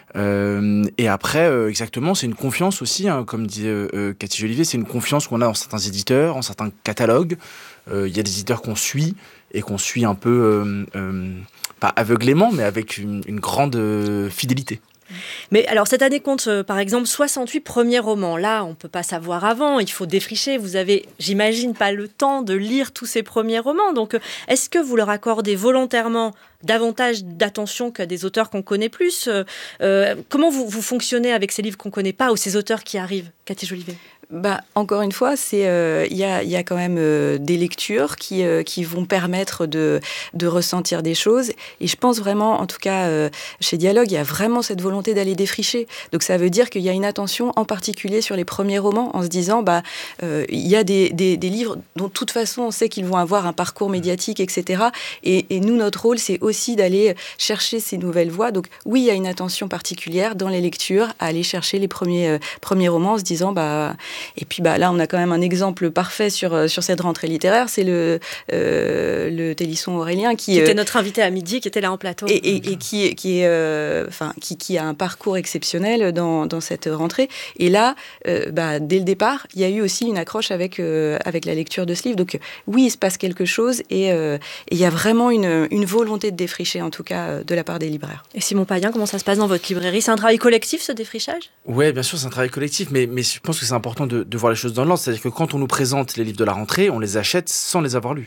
Euh, et après, euh, exactement, c'est une confiance aussi, hein, comme disait euh, Cathy Jolivet, c'est une confiance qu'on a en certains éditeurs, en certains catalogues. Il euh, y a des éditeurs qu'on suit, et qu'on suit un peu, euh, euh, pas aveuglément, mais avec une, une grande euh, fidélité. Mais alors, cette année compte, euh, par exemple, soixante-huit premiers romans. Là, on ne peut pas savoir avant, il faut défricher. Vous avez, j'imagine, pas le temps de lire tous ces premiers romans. Donc, euh, est-ce que vous leur accordez volontairement davantage d'attention qu'à des auteurs qu'on connaît plus ? euh, euh, Comment vous, vous fonctionnez avec ces livres qu'on ne connaît pas ou ces auteurs qui arrivent ? Cathy Jolivet. Bah, encore une fois, il euh, y, a, y a quand même euh, des lectures qui, euh, qui vont permettre de, de ressentir des choses. Et je pense vraiment, en tout cas, euh, chez Dialogue, il y a vraiment cette volonté d'aller défricher. Donc ça veut dire qu'il y a une attention en particulier sur les premiers romans, en se disant, bah, euh, il y a des, des, des livres dont de toute façon, on sait qu'ils vont avoir un parcours médiatique, et cetera. Et, et nous, notre rôle, c'est aussi d'aller chercher ces nouvelles voies. Donc oui, il y a une attention particulière dans les lectures à aller chercher les premiers, euh, premiers romans en se disant, bah... Et puis bah, là, on a quand même un exemple parfait sur, sur cette rentrée littéraire, c'est le, euh, le Télisson Aurélien qui, qui était euh, notre invité à midi, qui était là en plateau. Et, et, et qui, qui, est, euh, qui, qui a un parcours exceptionnel dans, dans cette rentrée. Et là, euh, bah, dès le départ, il y a eu aussi une accroche avec, euh, avec la lecture de ce livre. Donc oui, il se passe quelque chose et euh, il y a vraiment une, une volonté de défricher, en tout cas, de la part des libraires. Et Simon Payen, comment ça se passe dans votre librairie ? C'est un travail collectif, ce défrichage ? Oui, bien sûr, c'est un travail collectif, mais, mais je pense que c'est important de, de voir les choses dans l'ordre. C'est-à-dire que quand on nous présente les livres de la rentrée, on les achète sans les avoir lus.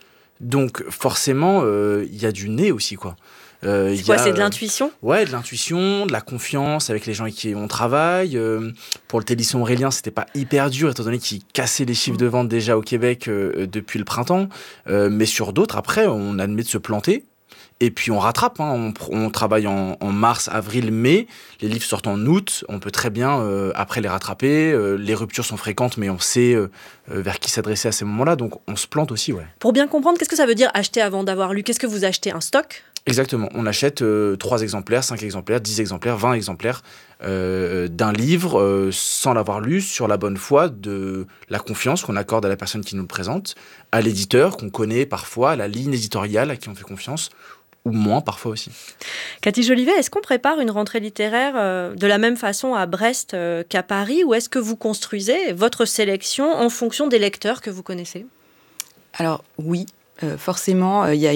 Donc forcément, il euh, y a du nez aussi, quoi. Euh, c'est quoi, a, c'est de l'intuition ? euh, Ouais, de l'intuition, de la confiance avec les gens avec qui on travaille. Euh, pour le Télisson Aurélien, c'était pas hyper dur, étant donné qu'il cassait les chiffres de vente déjà au Québec euh, depuis le printemps. Euh, mais sur d'autres, après, on admet de se planter. Et puis on rattrape, hein. on, on travaille en, en mars, avril, mai, les livres sortent en août, on peut très bien euh, après les rattraper, euh, les ruptures sont fréquentes mais on sait euh, vers qui s'adresser à ces moments-là, donc on se plante aussi. Ouais. Pour bien comprendre, qu'est-ce que ça veut dire acheter avant d'avoir lu ? Qu'est-ce que vous achetez ? Un stock ? Exactement, on achète euh, trois exemplaires, cinq exemplaires, dix exemplaires, vingt exemplaires euh, d'un livre euh, sans l'avoir lu, sur la bonne foi de la confiance qu'on accorde à la personne qui nous le présente, à l'éditeur qu'on connaît parfois, à la ligne éditoriale à qui on fait confiance, ou moins parfois aussi. Cathy Jolivet, est-ce qu'on prépare une rentrée littéraire euh, de la même façon à Brest euh, qu'à Paris, ou est-ce que vous construisez votre sélection en fonction des lecteurs que vous connaissez ? Alors oui. Euh, forcément, il euh, y,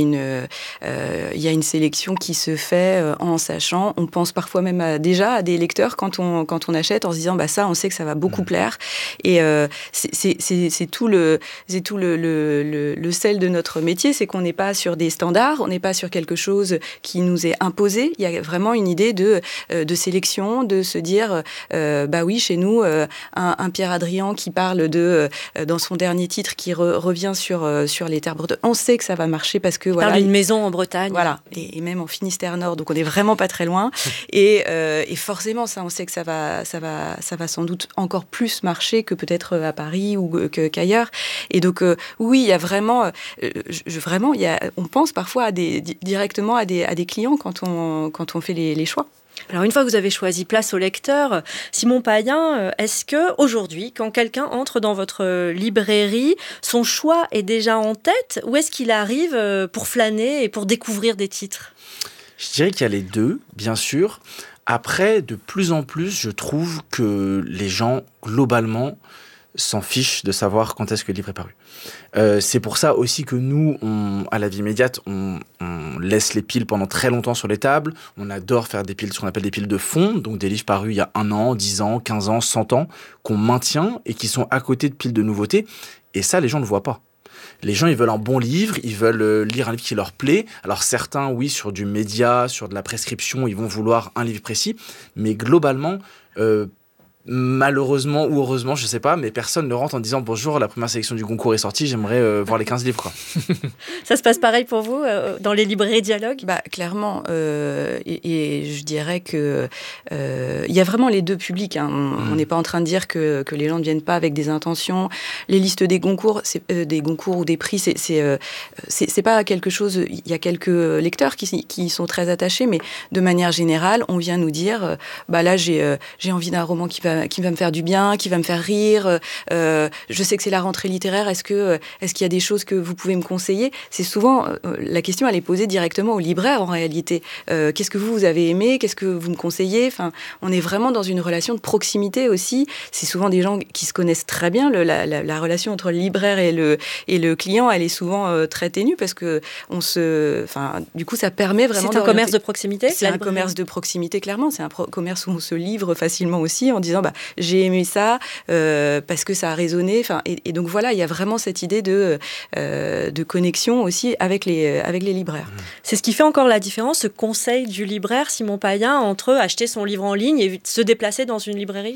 euh, y a une sélection qui se fait euh, en sachant, on pense parfois même à, déjà à des lecteurs quand on, quand on achète, en se disant bah, ça, on sait que ça va beaucoup mmh. plaire. Et euh, c'est, c'est, c'est, c'est tout, le, c'est tout le, le, le, le sel de notre métier, c'est qu'on n'est pas sur des standards, on n'est pas sur quelque chose qui nous est imposé. Il y a vraiment une idée de, euh, de sélection, de se dire euh, bah oui, chez nous, euh, un, un Pierre Adrian qui parle de, euh, dans son dernier titre, qui re, revient sur, euh, sur les terres bretonnes. On sait que ça va marcher parce que voilà, une maison en Bretagne, voilà, et, et même en Finistère Nord, donc on n'est vraiment pas très loin. et, euh, et forcément, ça, on sait que ça va, ça va, ça va sans doute encore plus marcher que peut-être à Paris ou que, qu'ailleurs. Et donc, euh, oui, il y a vraiment, euh, je, vraiment, il y a, on pense parfois à des, directement à des, à des clients quand on, quand on fait les, les choix. Alors une fois que vous avez choisi place au lecteur, Simon Payen, est-ce que aujourd'hui, quand quelqu'un entre dans votre librairie, son choix est déjà en tête, ou est-ce qu'il arrive pour flâner et pour découvrir des titres ? Je dirais qu'il y a les deux, bien sûr. Après, de plus en plus, je trouve que les gens, globalement, s'en fichent de savoir quand est-ce que le livre est paru. Euh, c'est pour ça aussi que nous, on, à la Vie Immédiate, on, on laisse les piles pendant très longtemps sur les tables. On adore faire des piles, ce qu'on appelle des piles de fond, donc des livres parus il y a un an, dix ans, quinze ans, cent ans, qu'on maintient et qui sont à côté de piles de nouveautés. Et ça, les gens ne le voient pas. Les gens, ils veulent un bon livre, ils veulent lire un livre qui leur plaît. Alors certains, oui, sur du média, sur de la prescription, ils vont vouloir un livre précis. Mais globalement, euh, malheureusement ou heureusement, je sais pas, mais personne ne rentre en disant bonjour, la première sélection du Goncourt est sortie, j'aimerais euh, voir les quinze livres, quoi. Ça se passe pareil pour vous euh, dans les librairies Dialogue ? Bah clairement, euh, et, et je dirais que il euh, y a vraiment les deux publics. Hein. On n'est mmh. pas en train de dire que, que les gens ne viennent pas avec des intentions. Les listes des Goncourt, c'est, euh, des Goncourt ou des prix, c'est c'est, euh, c'est c'est pas quelque chose. Il y a quelques lecteurs qui qui sont très attachés, mais de manière générale, on vient nous dire, euh, bah là j'ai euh, j'ai envie d'un roman qui va qui va me faire du bien, qui va me faire rire. Euh, je sais que c'est la rentrée littéraire. Est-ce que est-ce qu'il y a des choses que vous pouvez me conseiller ? C'est souvent euh, la question, elle est posée directement au libraire en réalité. Euh, qu'est-ce que vous vous avez aimé ? Qu'est-ce que vous me conseillez ? Enfin, on est vraiment dans une relation de proximité aussi. C'est souvent des gens qui se connaissent très bien. Le, la, la, la relation entre le libraire et le et le client, elle est souvent euh, très ténue parce que on se, enfin, du coup, ça permet vraiment. C'est un commerce de proximité. C'est un commerce de proximité clairement. C'est un pro- commerce où on se livre facilement aussi en disant bah j'ai aimé ça euh, parce que ça a résonné. Enfin, et, et donc voilà, il y a vraiment cette idée de euh, de connexion aussi avec les avec les libraires. C'est ce qui fait encore la différence, ce conseil du libraire Simon Payen entre acheter son livre en ligne et se déplacer dans une librairie.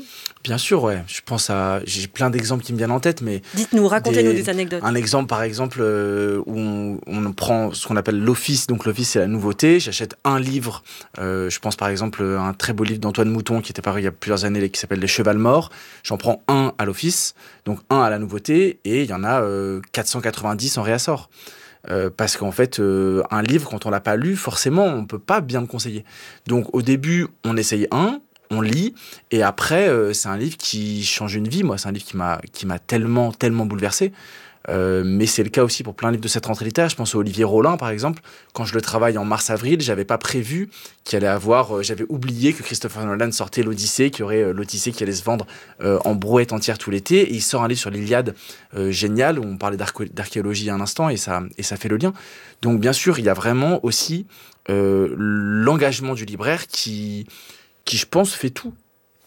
Bien sûr, ouais. Je pense à... J'ai plein d'exemples qui me viennent en tête, mais... Dites-nous, racontez-nous des, des anecdotes. Un exemple, par exemple, euh, où on, on prend ce qu'on appelle l'office. Donc, l'office, c'est la nouveauté. J'achète un livre. Euh, je pense, par exemple, à un très beau livre d'Antoine Mouton qui était paru il y a plusieurs années, qui s'appelle Les Chevals Morts. J'en prends un à l'office, donc un à la nouveauté, et il y en a euh, quatre cent quatre-vingt-dix en réassort. Euh, parce qu'en fait, euh, un livre, quand on l'a pas lu, forcément, on peut pas bien le conseiller. Donc, au début, on essaye un, on lit, et après, euh, c'est un livre qui change une vie. Moi, c'est un livre qui m'a, qui m'a tellement, tellement bouleversé. Euh, mais c'est le cas aussi pour plein de livres de cette rentrée littéraire. Je pense à Olivier Rollin, par exemple. Quand je le travaille en mars-avril, j'avais pas prévu qu'il allait avoir... Euh, j'avais oublié que Christopher Nolan sortait l'Odyssée, qu'il y aurait euh, l'Odyssée qui allait se vendre euh, en brouette entière tout l'été. Et il sort un livre sur l'Iliade euh, génial, où on parlait d'arché- d'archéologie à un instant, et ça, et ça fait le lien. Donc, bien sûr, il y a vraiment aussi euh, l'engagement du libraire qui... qui, je pense, fait tout.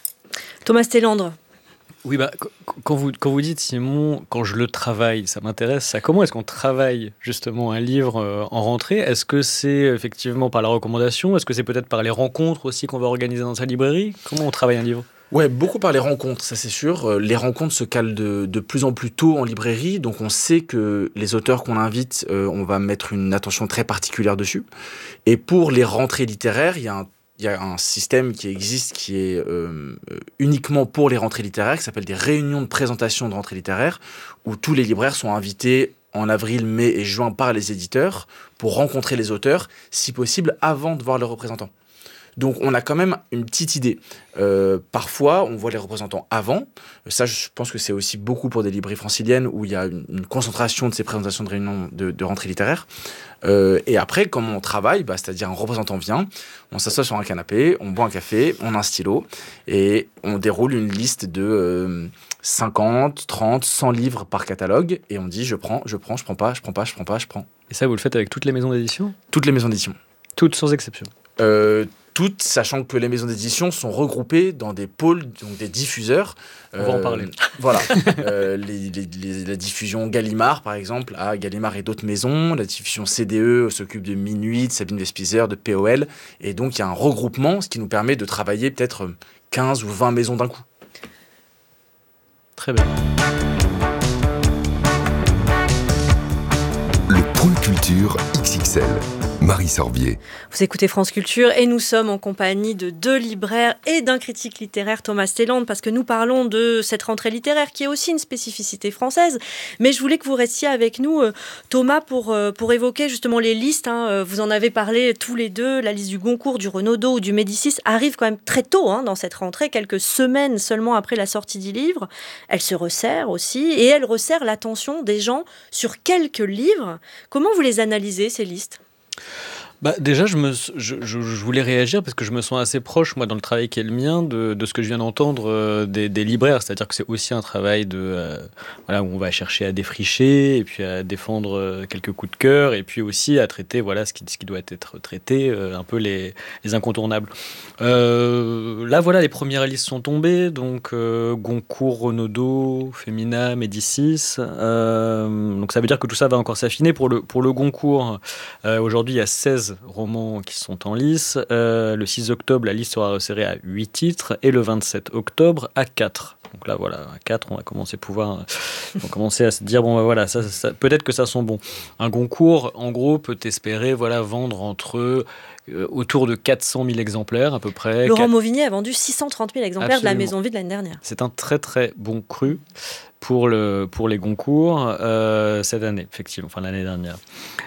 Thomas Stellandre. Oui, bah, quand vous, quand vous dites, Simon, quand je le travaille, ça m'intéresse, ça, comment est-ce qu'on travaille justement un livre euh, en rentrée ? Est-ce que c'est effectivement par la recommandation ? Est-ce que c'est peut-être par les rencontres aussi qu'on va organiser dans sa librairie ? Comment on travaille un livre ? Ouais, beaucoup par les rencontres, ça c'est sûr. Les rencontres se calent de, de plus en plus tôt en librairie, donc on sait que les auteurs qu'on invite, euh, on va mettre une attention très particulière dessus. Et pour les rentrées littéraires, il y a un Il y a un système qui existe qui est euh, uniquement pour les rentrées littéraires, qui s'appelle des réunions de présentation de rentrées littéraires, où tous les libraires sont invités en avril, mai et juin par les éditeurs pour rencontrer les auteurs, si possible, avant de voir leurs représentants. Donc on a quand même une petite idée. Euh, parfois, on voit les représentants avant. Ça, je pense que c'est aussi beaucoup pour des librairies franciliennes où il y a une, une concentration de ces présentations de réunions de, de rentrée littéraire. Euh, et après, comment on travaille, bah, c'est-à-dire un représentant vient, on s'assoit sur un canapé, on boit un café, on a un stylo et on déroule une liste de euh, cinquante, trente, cent livres par catalogue et on dit je prends, je prends, je prends pas, je prends pas, je prends pas, je prends. Et ça, vous le faites avec toutes les maisons d'édition ? Toutes les maisons d'édition. Toutes sans exception. Euh, toutes, sachant que les maisons d'édition sont regroupées dans des pôles, donc des diffuseurs. On va euh, en parler. Voilà. euh, les, les, les, la diffusion Gallimard, par exemple, à Gallimard et d'autres maisons. La diffusion C D E s'occupe de Minuit, de Sabine Vespizer, de P O L. Et donc, il y a un regroupement, ce qui nous permet de travailler peut-être quinze ou vingt maisons d'un coup. Très bien. Le Point Culture X X L. Marie Sorbier. Vous écoutez France Culture et nous sommes en compagnie de deux libraires et d'un critique littéraire, Thomas Stellandre, parce que nous parlons de cette rentrée littéraire qui est aussi une spécificité française. Mais je voulais que vous restiez avec nous, Thomas, pour, pour évoquer justement les listes. Hein. Vous en avez parlé tous les deux. La liste du Goncourt, du Renaudot ou du Médicis arrive quand même très tôt hein, dans cette rentrée, quelques semaines seulement après la sortie du livre. Elle se resserre aussi et elle resserre l'attention des gens sur quelques livres. Comment vous les analysez, ces listes ? Bah, déjà, je, me, je, je, je voulais réagir parce que je me sens assez proche, moi, dans le travail qui est le mien, de, de ce que je viens d'entendre euh, des, des libraires. C'est-à-dire que c'est aussi un travail de, euh, voilà, où on va chercher à défricher et puis à défendre euh, quelques coups de cœur et puis aussi à traiter voilà, ce, qui, ce qui doit être traité, euh, un peu les, les incontournables. Euh, là, voilà, les premières listes sont tombées. Donc, euh, Goncourt, Renaudot, Femina, Médicis. Euh, donc, ça veut dire que tout ça va encore s'affiner. Pour le, pour le Goncourt, euh, aujourd'hui, il y a seize romans qui sont en lice. Euh, le six octobre, la liste sera resserrée à huit titres et le vingt-sept octobre à quatre. Donc là, voilà, à quatre, on va commencer, pouvoir, on va commencer à se dire, bon, ben voilà, ça, ça, peut-être que ça sent bon. Un Goncourt, en gros, peut espérer voilà, vendre entre euh, autour de quatre cent mille exemplaires à peu près. Laurent quatre... Mauvigny a vendu six cent trente mille exemplaires Absolument. De la Maison Vide l'année dernière. C'est un très très bon cru pour, le, pour les Goncourt euh, cette année, effectivement, enfin l'année dernière.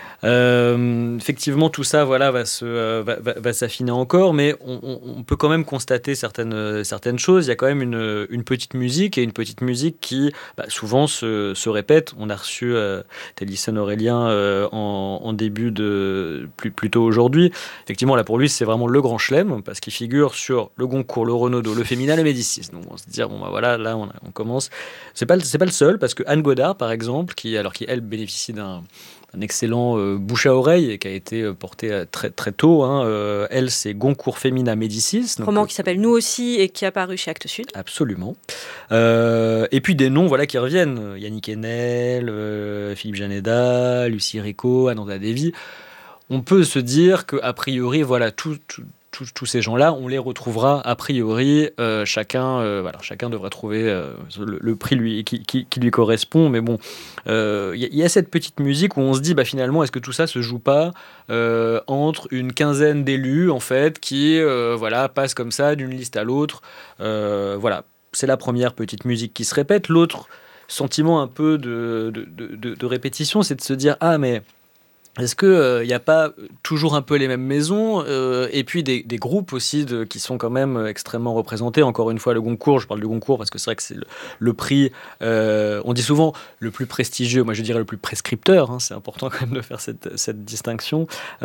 Euh, effectivement, tout ça voilà, va, se, euh, va, va, va s'affiner encore, mais on, on, on peut quand même constater certaines, certaines choses. Il y a quand même une, une petite musique, et une petite musique qui bah, souvent se, se répète. On a reçu euh, Télissène Aurélien euh, en, en début de... Plus, plutôt aujourd'hui. Effectivement, là pour lui, c'est vraiment le grand chelem, parce qu'il figure sur le Goncourt, le Renaudot, le Femina, le Médicis. Donc on se dit, bon bah voilà, là on, a, on commence. C'est pas, c'est pas le seul, parce que Anne Godard, par exemple, qui, alors qui elle bénéficie d'un un excellent euh, bouche à oreille et qui a été euh, porté euh, très, très tôt. Hein. Euh, elle, c'est Goncourt, Femina, Médicis. Un roman euh, qui s'appelle Nous aussi et qui est apparu chez Actes Sud. Absolument. Euh, et puis des noms voilà, qui reviennent. Yannick Enel, euh, Philippe Janeda, Lucie Rico, Ananda Devi. On peut se dire qu'a priori, voilà, tout, tout, tous ces gens-là, on les retrouvera a priori, euh, chacun, euh, voilà, chacun devrait trouver euh, le, le prix lui, qui, qui, qui lui correspond. Mais bon, il euh, y, y a cette petite musique où on se dit, bah, finalement, est-ce que tout ça se joue pas euh, entre une quinzaine d'élus, en fait, qui euh, voilà, passent comme ça d'une liste à l'autre. Euh, voilà, c'est la première petite musique qui se répète. L'autre sentiment un peu de, de, de, de répétition, c'est de se dire, ah, mais est-ce qu'il n'y euh, a pas toujours un peu les mêmes maisons euh, et puis des, des groupes aussi de, qui sont quand même extrêmement représentés. Encore une fois, le Goncourt, je parle du Goncourt parce que c'est vrai que c'est le, le prix, euh, on dit souvent le plus prestigieux, moi je dirais le plus prescripteur, hein, c'est important quand même de faire cette, cette distinction.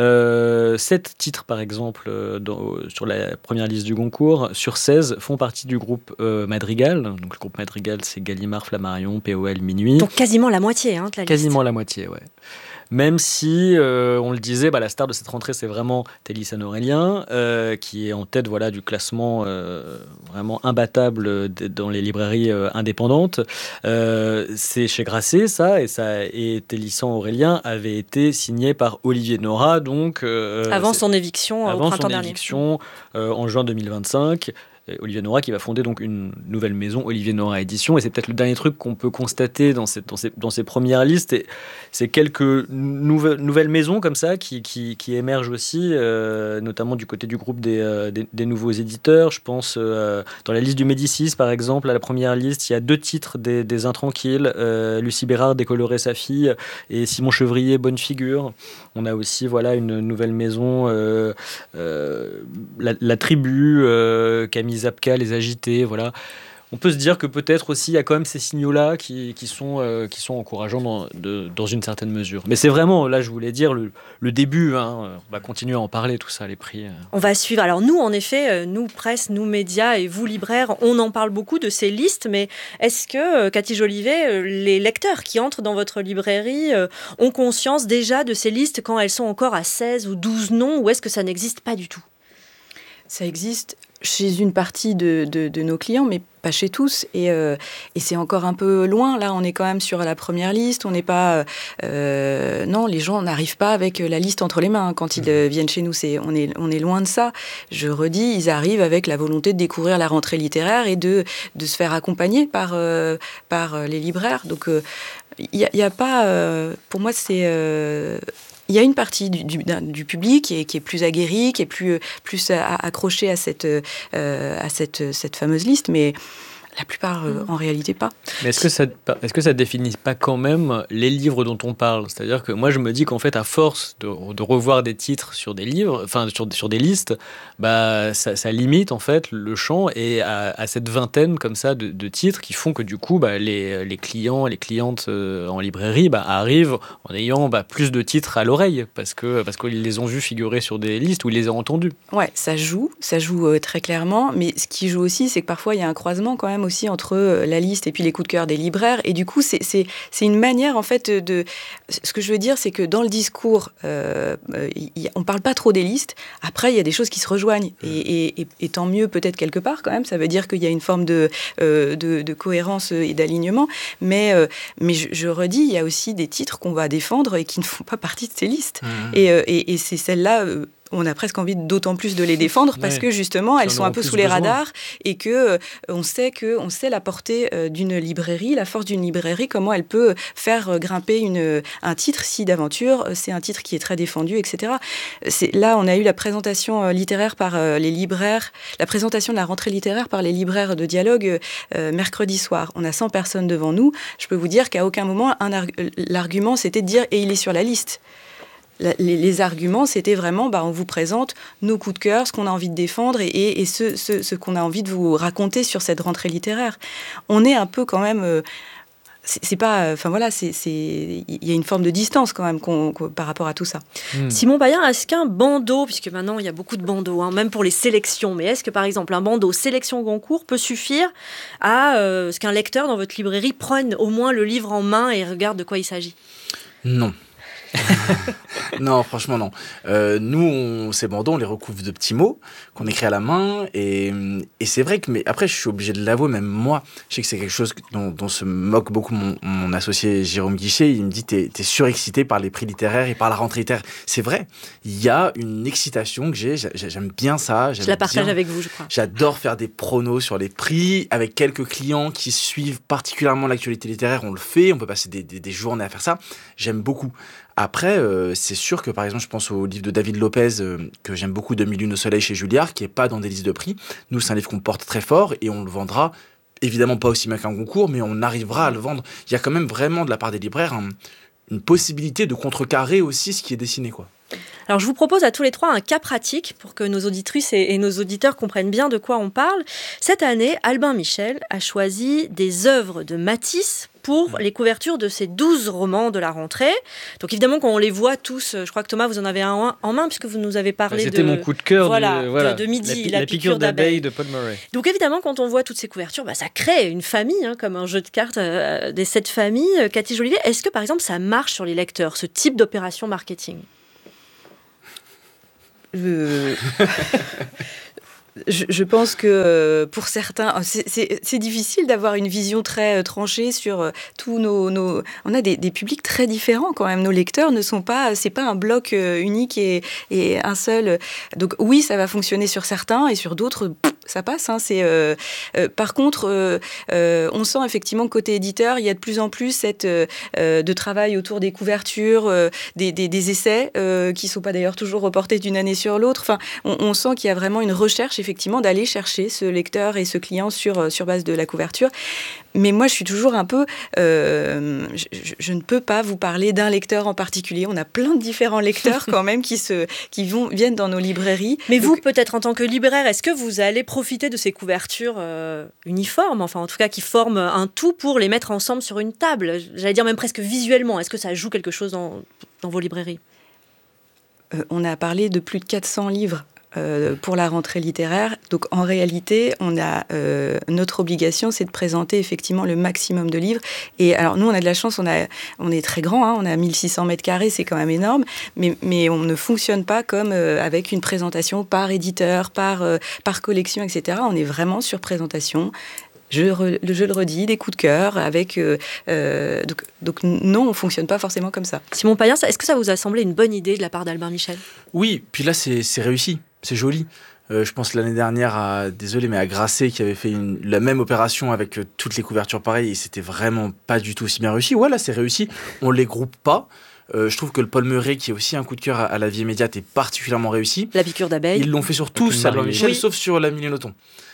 Euh, sept titres par exemple dans, sur la première liste du Goncourt, sur seize font partie du groupe euh, Madrigal. Donc le groupe Madrigal, c'est Gallimard, Flammarion, P O L, Minuit. Donc quasiment la moitié hein, de la liste. Quasiment la moitié, ouais. Même si, euh, on le disait, bah, la star de cette rentrée, c'est vraiment Télissane Aurélien, euh, qui est en tête voilà, du classement euh, vraiment imbattable dans les librairies euh, indépendantes. Euh, c'est chez Grasset, ça, et, ça, et Télissane Aurélien avait été signé par Olivier Nora, donc... Euh, avant son éviction avant au printemps son dernier. éviction euh, en juin deux mille vingt-cinq. Olivier Nora qui va fonder donc une nouvelle maison, Olivier Nora Édition, et c'est peut-être le dernier truc qu'on peut constater dans ces, dans ces, dans ces premières listes, et c'est quelques nouvelles, nouvelles maisons comme ça qui, qui, qui émergent aussi, euh, notamment du côté du groupe des, euh, des, des nouveaux éditeurs. Je pense euh, dans la liste du Médicis par exemple, à la première liste, il y a deux titres des, des Intranquilles, euh, Lucie Bérard, Décolorer sa fille, et Simon Chevrier, Bonne figure. On a aussi voilà, une nouvelle maison, euh, euh, la, la Tribu, euh, Camille Zapka, Les Agités, voilà. On peut se dire que peut-être aussi il y a quand même ces signaux-là qui, qui, sont, euh, qui sont encourageants dans, de, dans une certaine mesure. Mais c'est vraiment, là je voulais dire, le, le début. Hein. On va continuer à en parler, tout ça, les prix. On va suivre. Alors nous, en effet, nous, presse, nous, médias et vous, libraires, on en parle beaucoup de ces listes, mais est-ce que, Cathy Jolivet, les lecteurs qui entrent dans votre librairie ont conscience déjà de ces listes quand elles sont encore à seize ou douze noms, ou est-ce que ça n'existe pas du tout ? Ça existe chez une partie de, de, de nos clients, mais pas chez tous. Et, euh, et c'est encore un peu loin. Là, on est quand même sur la première liste. On n'est pas... Euh, non, les gens n'arrivent pas avec la liste entre les mains quand ils euh, viennent chez nous. C'est, on, est, on est loin de ça. Je redis, ils arrivent avec la volonté de découvrir la rentrée littéraire et de, de se faire accompagner par, euh, par les libraires. Donc, il n'y a, y a pas... Euh, pour moi, c'est... Euh, il y a une partie du, du, du public qui est, qui est plus aguerrie, qui est plus, plus accrochée à, cette, euh, à cette, cette fameuse liste, mais la plupart, euh, en réalité, pas. Mais est-ce que ça, est-ce que ça définit pas quand même les livres dont on parle ? C'est-à-dire que moi, je me dis qu'en fait, à force de, de revoir des titres sur des livres, enfin sur, sur des listes, bah ça, ça limite en fait le champ et à, à cette vingtaine comme ça de, de titres qui font que du coup, bah, les, les clients, les clientes euh, en librairie, bah, arrivent en ayant bah, plus de titres à l'oreille parce que parce qu'ils les ont vus figurer sur des listes ou ils les ont entendus. Ouais, ça joue, ça joue euh, très clairement. Mais ce qui joue aussi, c'est que parfois il y a un croisement quand même aussi entre la liste et puis les coups de cœur des libraires. Et du coup, c'est, c'est, c'est une manière, en fait, de... Ce que je veux dire, c'est que dans le discours, euh, y, on ne parle pas trop des listes. Après, il y a des choses qui se rejoignent. Et, et, et tant mieux, peut-être, quelque part, quand même. Ça veut dire qu'il y a une forme de, euh, de, de cohérence et d'alignement. Mais, euh, mais je, je redis, il y a aussi des titres qu'on va défendre et qui ne font pas partie de ces listes. Mmh. Et, euh, et, et c'est celle-là... Euh, on a presque envie d'autant plus de les défendre parce ouais, que justement elles sont un peu sous les besoin. radars et que euh, on sait que on sait la portée euh, d'une librairie, la force d'une librairie, comment elle peut faire euh, grimper une un titre si d'aventure c'est un titre qui est très défendu, et cetera. C'est, là, on a eu la présentation euh, littéraire par euh, les libraires, la présentation de la rentrée littéraire par les libraires de dialogue euh, mercredi soir. On a cent personnes devant nous. Je peux vous dire qu'à aucun moment un arg- l'argument c'était de dire et il est sur la liste. La, les, les arguments, c'était vraiment, bah, on vous présente nos coups de cœur, ce qu'on a envie de défendre et, et, et ce, ce, ce qu'on a envie de vous raconter sur cette rentrée littéraire. On est un peu quand même... Euh, c'est, c'est pas... Enfin voilà, c'est, c'est, il y a une forme de distance quand même qu'on, qu'on, par rapport à tout ça. Mmh. Simon Payen, est-ce qu'un bandeau, puisque maintenant il y a beaucoup de bandeaux, hein, même pour les sélections, mais est-ce que par exemple un bandeau sélection Goncourt peut suffire à euh, ce qu'un lecteur dans votre librairie prenne au moins le livre en main et regarde de quoi il s'agit ? Non. Non, franchement non. Euh, nous, on, ces bandeaux, on les recouvre de petits mots qu'on écrit à la main et, et et c'est vrai que, mais après, je suis obligé de l'avouer, même moi, je sais que c'est quelque chose dont, dont se moque beaucoup mon, mon associé Jérôme Guichet. Il me dit, t'es, t'es surexcité par les prix littéraires et par la rentrée littéraire. C'est vrai, il y a une excitation que j'ai, j'aime bien ça. Je la partage bien, avec vous, je crois. J'adore faire des pronos sur les prix, avec quelques clients qui suivent particulièrement l'actualité littéraire, on le fait, on peut passer des, des, des journées à faire ça. J'aime beaucoup. Après, euh, c'est sûr que, par exemple, je pense au livre de David Lopez, euh, que j'aime beaucoup, de Mille Lunes au Soleil chez Julliard, qui n'est pas dans des listes de prix. Nous, c'est un livre qu'on porte très fort et on le vendra, évidemment pas aussi bien qu'un concours, mais on arrivera à le vendre. Il y a quand même vraiment, de la part des libraires, un, une possibilité de contrecarrer aussi ce qui est dessiné, quoi. Alors, je vous propose à tous les trois un cas pratique pour que nos auditrices et, et nos auditeurs comprennent bien de quoi on parle. Cette année, Albin Michel a choisi des œuvres de Matisse pour les couvertures de ses douze romans de la rentrée. Donc évidemment, quand on les voit tous, je crois que Thomas, vous en avez un en main, puisque vous nous avez parlé C'était de... mon coup de cœur voilà, du, voilà, de, de midi, la, la, la piqûre, piqûre d'abeille. de Paul Murray. Donc évidemment, quand on voit toutes ces couvertures, bah, ça crée une famille, hein, comme un jeu de cartes euh, des sept familles. Cathy Jolivet, est-ce que par exemple, ça marche sur les lecteurs, ce type d'opération marketing ? Je... je, je pense que pour certains, c'est, c'est, c'est difficile d'avoir une vision très tranchée sur tous nos... nos... On a des, des publics très différents quand même. Nos lecteurs ne sont pas... C'est pas un bloc unique et, et un seul. Donc oui, ça va fonctionner sur certains et sur d'autres... Ça passe, hein, c'est, euh, euh, par contre, euh, euh, on sent effectivement que côté éditeur, il y a de plus en plus cette, euh, de travail autour des couvertures, euh, des, des, des essais, euh, qui ne sont pas d'ailleurs toujours reportés d'une année sur l'autre. Enfin, on, on sent qu'il y a vraiment une recherche, effectivement, d'aller chercher ce lecteur et ce client sur, sur base de la couverture. Mais moi, je suis toujours un peu... Euh, je, je, je ne peux pas vous parler d'un lecteur en particulier. On a plein de différents lecteurs quand même qui, se, qui vont, viennent dans nos librairies. Mais Donc, vous, peut-être en tant que libraire, est-ce que vous allez profiter de ces couvertures euh, uniformes, enfin en tout cas qui forment un tout pour les mettre ensemble sur une table ? J'allais dire même presque visuellement. Est-ce que ça joue quelque chose dans, dans vos librairies ? euh, On a parlé de plus de quatre cents livres. Euh, pour la rentrée littéraire. Donc en réalité, on a euh, notre obligation, c'est de présenter effectivement le maximum de livres. Et alors nous, on a de la chance, on a, on est très grand, hein, on a mille six cents mètres carrés, c'est quand même énorme. Mais mais on ne fonctionne pas comme euh, avec une présentation par éditeur, par euh, par collection, et cetera. On est vraiment sur présentation. Je, re, je le redis, des coups de cœur avec euh, euh, donc, donc non, on fonctionne pas forcément comme ça. Simon Payen, est-ce que ça vous a semblé une bonne idée de la part d'Albin Michel ? Oui, puis là c'est, c'est réussi, c'est joli. Euh, je pense l'année dernière à, désolé, mais à Grasset qui avait fait une, la même opération avec euh, toutes les couvertures pareilles et c'était vraiment pas du tout aussi bien réussi. Ouais, là c'est réussi, on les groupe pas. Euh, je trouve que le Paul Murray, qui est aussi un coup de cœur à, à la vie immédiate, est particulièrement réussi. La piqûre d'abeille. Ils l'ont fait sur tous, Albin Michel, oui. Sauf sur la Millenoton.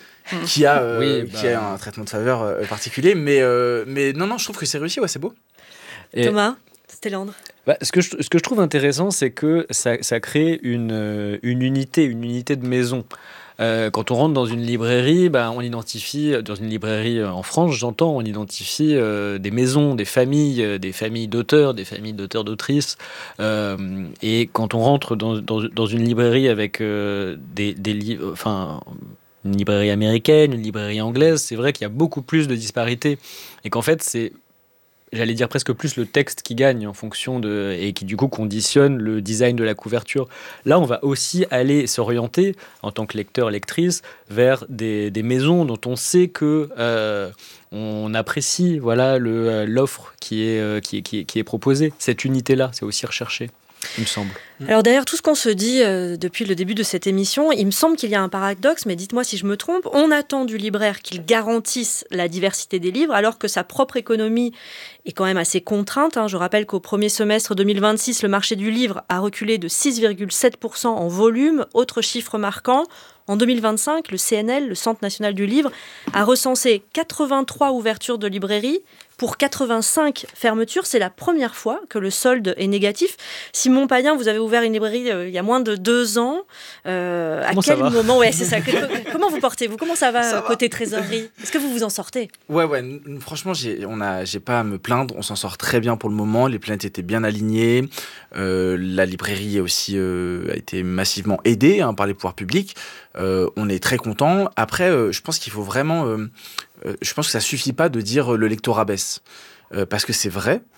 Qui a, euh, oui, bah... qui a un traitement de faveur euh, particulier, mais, euh, mais non, non, je trouve que c'est réussi, ouais, c'est beau. Et... Thomas, Stélandre. Bah, ce, que je, ce que je trouve intéressant, c'est que ça, ça crée une, une unité, une unité de maison. Euh, quand on rentre dans une librairie, bah, on identifie, dans une librairie en France, j'entends, on identifie euh, des maisons, des familles, euh, des familles d'auteurs, des familles d'auteurs-d'autrices. Euh, et quand on rentre dans, dans, dans une librairie avec euh, des, des livres... Enfin, une librairie américaine, une librairie anglaise, c'est vrai qu'il y a beaucoup plus de disparités. Et qu'en fait, c'est, j'allais dire presque plus le texte qui gagne en fonction de... et qui du coup conditionne le design de la couverture. Là, on va aussi aller s'orienter, en tant que lecteur, lectrice, vers des, des maisons dont on sait que... Euh, on apprécie voilà, le, l'offre qui est, qui, est, qui, est, qui est proposée. Cette unité-là, c'est aussi recherché, il me semble. Alors derrière tout ce qu'on se dit euh, depuis le début de cette émission, il me semble qu'il y a un paradoxe, mais dites-moi si je me trompe. On attend du libraire qu'il garantisse la diversité des livres, alors que sa propre économie est quand même assez contrainte. Hein. Je rappelle qu'au premier semestre deux mille vingt-six, le marché du livre a reculé de six virgule sept pour cent en volume. Autre chiffre marquant, en deux mille vingt-cinq, le C N L, le Centre national du livre, a recensé quatre-vingt-trois ouvertures de librairies pour quatre-vingt-cinq fermetures. C'est la première fois que le solde est négatif. Simon Payen, vous avez ouvert une librairie euh, il y a moins de deux ans. Euh, à quel moment ouais, c'est ça. Comment vous portez-vous ? Comment ça va ça côté va. Trésorerie ? Est-ce que vous vous en sortez ? Ouais, ouais. Franchement, j'ai, on a, j'ai pas à me plaindre. On s'en sort très bien pour le moment. Les planètes étaient bien alignées. Euh, la librairie a aussi euh, a été massivement aidée hein, par les pouvoirs publics. Euh, on est très content. Après, euh, je pense qu'il faut vraiment. Euh, euh, je pense que ça suffit pas de dire euh, le lectorat baisse, euh, parce que c'est vrai.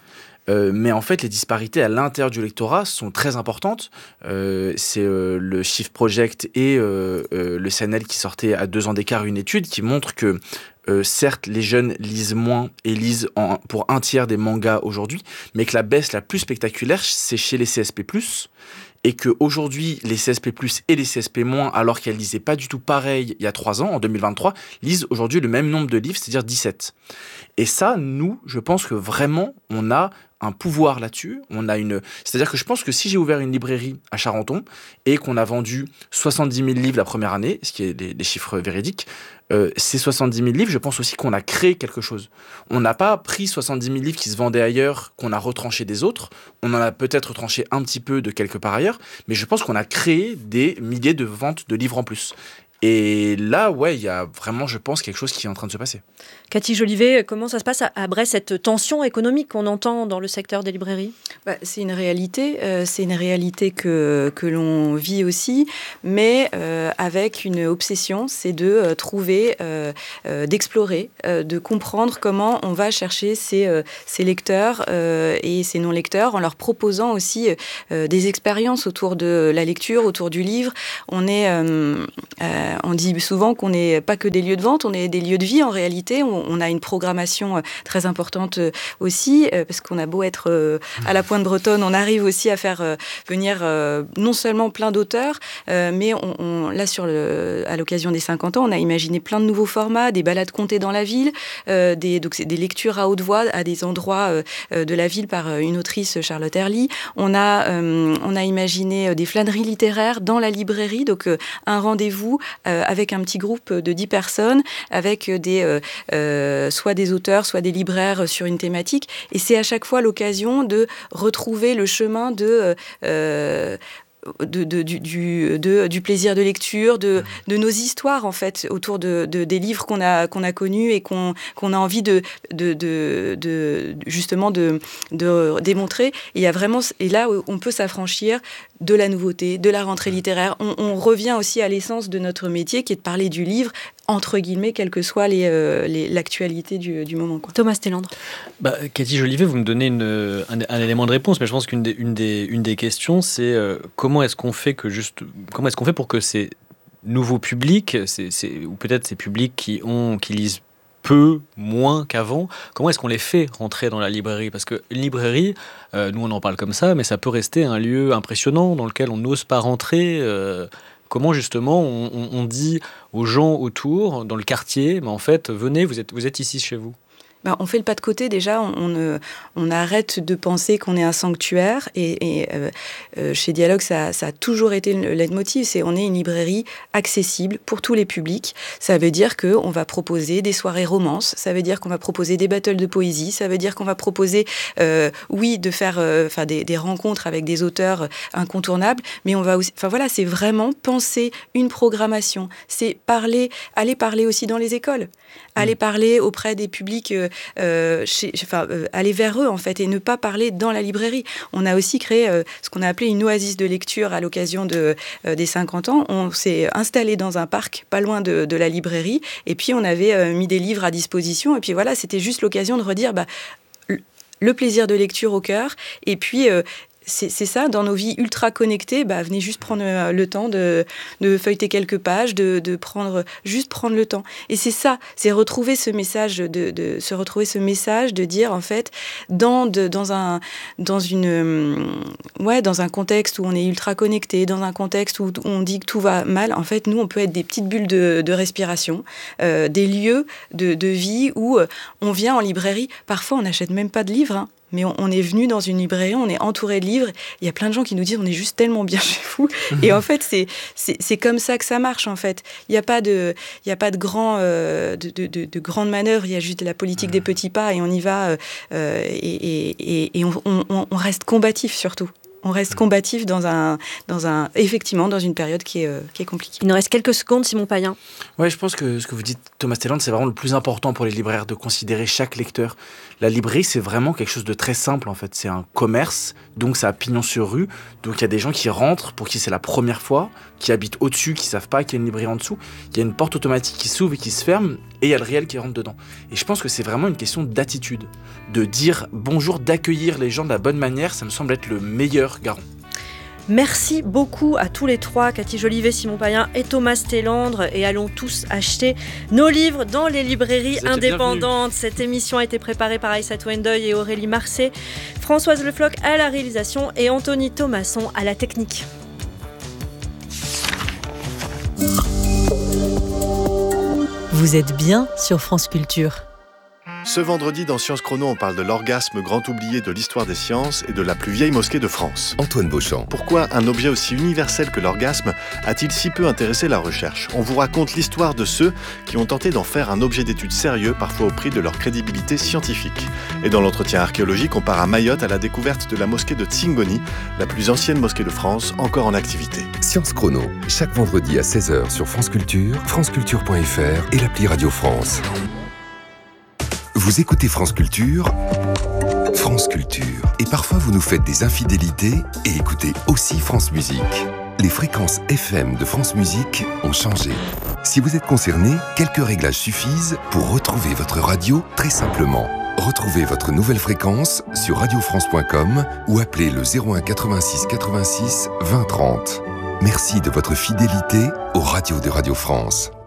Euh, mais en fait, les disparités à l'intérieur du lectorat sont très importantes. Euh, c'est euh, le Shift Project et euh, euh, le C N L qui sortaient à deux ans d'écart une étude qui montre que Euh, certes, les jeunes lisent moins et lisent en, pour un tiers des mangas aujourd'hui, mais que la baisse la plus spectaculaire, c'est chez les C S P plus, et qu'aujourd'hui, les C S P plus et les C S P moins, alors qu'elles lisaient pas du tout pareil il y a trois ans, en deux mille vingt-trois, lisent aujourd'hui le même nombre de livres, c'est-à-dire dix-sept. Et ça, nous, je pense que vraiment, on a un pouvoir là-dessus. On a une... C'est-à-dire que je pense que si j'ai ouvert une librairie à Charenton et qu'on a vendu soixante-dix mille livres la première année, ce qui est des, des chiffres véridiques, euh, ces soixante-dix mille livres, je pense aussi qu'on a créé quelque chose. On n'a pas pris soixante-dix mille livres qui se vendaient ailleurs, qu'on a retranché des autres. On en a peut-être retranché un petit peu de quelque part ailleurs, mais je pense qu'on a créé des milliers de ventes de livres en plus. Et là, ouais, il y a vraiment, je pense, quelque chose qui est en train de se passer. Cathy Jolivet, comment ça se passe à Brest, cette tension économique qu'on entend dans le secteur des librairies ? Bah, c'est une réalité, euh, c'est une réalité que, que l'on vit aussi, mais euh, avec une obsession, c'est de euh, trouver, euh, euh, d'explorer, euh, de comprendre comment on va chercher ces, euh, ces lecteurs euh, et ces non-lecteurs en leur proposant aussi euh, des expériences autour de la lecture, autour du livre. On est... Euh, euh, On dit souvent qu'on n'est pas que des lieux de vente, on est des lieux de vie en réalité. On, on a une programmation très importante aussi, parce qu'on a beau être à la Pointe bretonne, on arrive aussi à faire venir non seulement plein d'auteurs, mais on, on, là, sur le, à l'occasion des cinquante ans, on a imaginé plein de nouveaux formats, des balades contées dans la ville, euh, des, donc c'est des lectures à haute voix à des endroits euh, de la ville par une autrice, Charlotte Herly. On a, euh, on a imaginé des flâneries littéraires dans la librairie, donc euh, un rendez-vous Euh, avec un petit groupe de dix personnes, avec des, euh, euh, soit des auteurs, soit des libraires sur une thématique. Et c'est à chaque fois l'occasion de retrouver le chemin de... Euh, De, de, du, du, de, du plaisir de lecture, de, de nos histoires en fait autour de, de, des livres qu'on a, qu'on a connus et qu'on, qu'on a envie de, de, de, de justement de, de démontrer. Et, il y a vraiment, et là, on peut s'affranchir de la nouveauté, de la rentrée littéraire. On, on revient aussi à l'essence de notre métier qui est de parler du livre, entre guillemets, quelle que soit les, euh, les, l'actualité du, du moment. Quoi. Thomas Télandre. Bah, Cathy Jolivet, vous me donnez une, un, un élément de réponse, mais je pense qu'une des, une des, une des questions, c'est euh, comment est-ce qu'on fait que juste, comment est-ce qu'on fait pour que ces nouveaux publics, ces, ces, ou peut-être ces publics qui ont, qui lisent peu, moins qu'avant, comment est-ce qu'on les fait rentrer dans la librairie ? Parce qu'une librairie, euh, nous on en parle comme ça, mais ça peut rester un lieu impressionnant dans lequel on n'ose pas rentrer. Euh, comment justement on, on, on dit aux gens autour, dans le quartier, mais en fait, venez, vous êtes, vous êtes ici chez vous. Ben, on fait le pas de côté déjà, on, on, on arrête de penser qu'on est un sanctuaire et, et euh, euh, chez Dialogue ça, ça a toujours été le leitmotiv, c'est on est une librairie accessible pour tous les publics. Ça veut dire qu'on va proposer des soirées romances, ça veut dire qu'on va proposer des battles de poésie, ça veut dire qu'on va proposer, euh, oui, de faire euh, enfin, des, des rencontres avec des auteurs incontournables, mais on va aussi, enfin voilà, c'est vraiment penser une programmation, c'est parler, aller parler aussi dans les écoles, aller parler auprès des publics, euh, euh, chez, enfin, euh, aller vers eux en fait, et ne pas parler dans la librairie. On a aussi créé euh, ce qu'on a appelé une oasis de lecture à l'occasion de, euh, des cinquante ans. On s'est installé dans un parc pas loin de, de la librairie, et puis on avait euh, mis des livres à disposition, et puis voilà, c'était juste l'occasion de redire bah, le plaisir de lecture au cœur, et puis... Euh, C'est, c'est ça, dans nos vies ultra connectées, bah, venez juste prendre le temps de, de feuilleter quelques pages, de, de prendre, juste prendre le temps. Et c'est ça, c'est retrouver ce message, de, de se retrouver ce message de dire, en fait, dans, de, dans, un, dans, une, ouais, dans un contexte où on est ultra connecté, dans un contexte où on dit que tout va mal, en fait, nous, on peut être des petites bulles de, de respiration, euh, des lieux de, de vie où on vient en librairie. Parfois, on n'achète même pas de livres, hein. Mais on, on est venu dans une librairie, on est entouré de livres. Il y a plein de gens qui nous disent on est juste tellement bien chez vous. Et en fait, c'est, c'est, c'est comme ça que ça marche, en fait. Il n'y a pas de, il y a pas de, grand, euh, de, de, de, de grandes manœuvres, il y a juste la politique des petits pas et on y va. Euh, et et, et on, on, on reste combatif surtout. on reste combatif dans un, dans un, effectivement, dans une période qui est, euh, qui est compliquée. Il nous reste quelques secondes, Simon Payen. Ouais, je pense que ce que vous dites, Thomas Stelland, c'est vraiment le plus important pour les libraires, de considérer chaque lecteur. La librairie, c'est vraiment quelque chose de très simple, en fait. C'est un commerce, donc ça a pignon sur rue. Donc il y a des gens qui rentrent, pour qui c'est la première fois, qui habitent au-dessus, qui savent pas qu'il y a une librairie en dessous. Il y a une porte automatique qui s'ouvre et qui se ferme, et il y a le réel qui rentre dedans. Et je pense que c'est vraiment une question d'attitude, de dire bonjour, d'accueillir les gens de la bonne manière, ça me semble être le meilleur garant. Merci beaucoup à tous les trois, Cathy Jolivet, Simon Payen et Thomas Stellandre, et allons tous acheter nos livres dans les librairies indépendantes. Cette émission a été préparée par Aïssa Wendeuil et Aurélie Marcet, Françoise Le Floch à la réalisation et Anthony Thomasson à la technique. Vous êtes bien sur France Culture. Ce vendredi, dans Sciences Chrono, on parle de l'orgasme, grand oublié de l'histoire des sciences et de la plus vieille mosquée de France. Antoine Beauchamp. Pourquoi un objet aussi universel que l'orgasme a-t-il si peu intéressé la recherche ? On vous raconte l'histoire de ceux qui ont tenté d'en faire un objet d'étude sérieux, parfois au prix de leur crédibilité scientifique. Et dans l'entretien archéologique, on part à Mayotte à la découverte de la mosquée de Tsingoni, la plus ancienne mosquée de France, encore en activité. Sciences Chrono, chaque vendredi à seize heures sur France Culture, franceculture point f r et l'appli Radio France. Vous écoutez France Culture, France Culture. Et parfois vous nous faites des infidélités et écoutez aussi France Musique. Les fréquences F M de France Musique ont changé. Si vous êtes concerné, quelques réglages suffisent pour retrouver votre radio très simplement. Retrouvez votre nouvelle fréquence sur radio france point com ou appelez le zéro un quatre-vingt-six quatre-vingt-six vingt trente. Merci de votre fidélité aux radios de Radio France.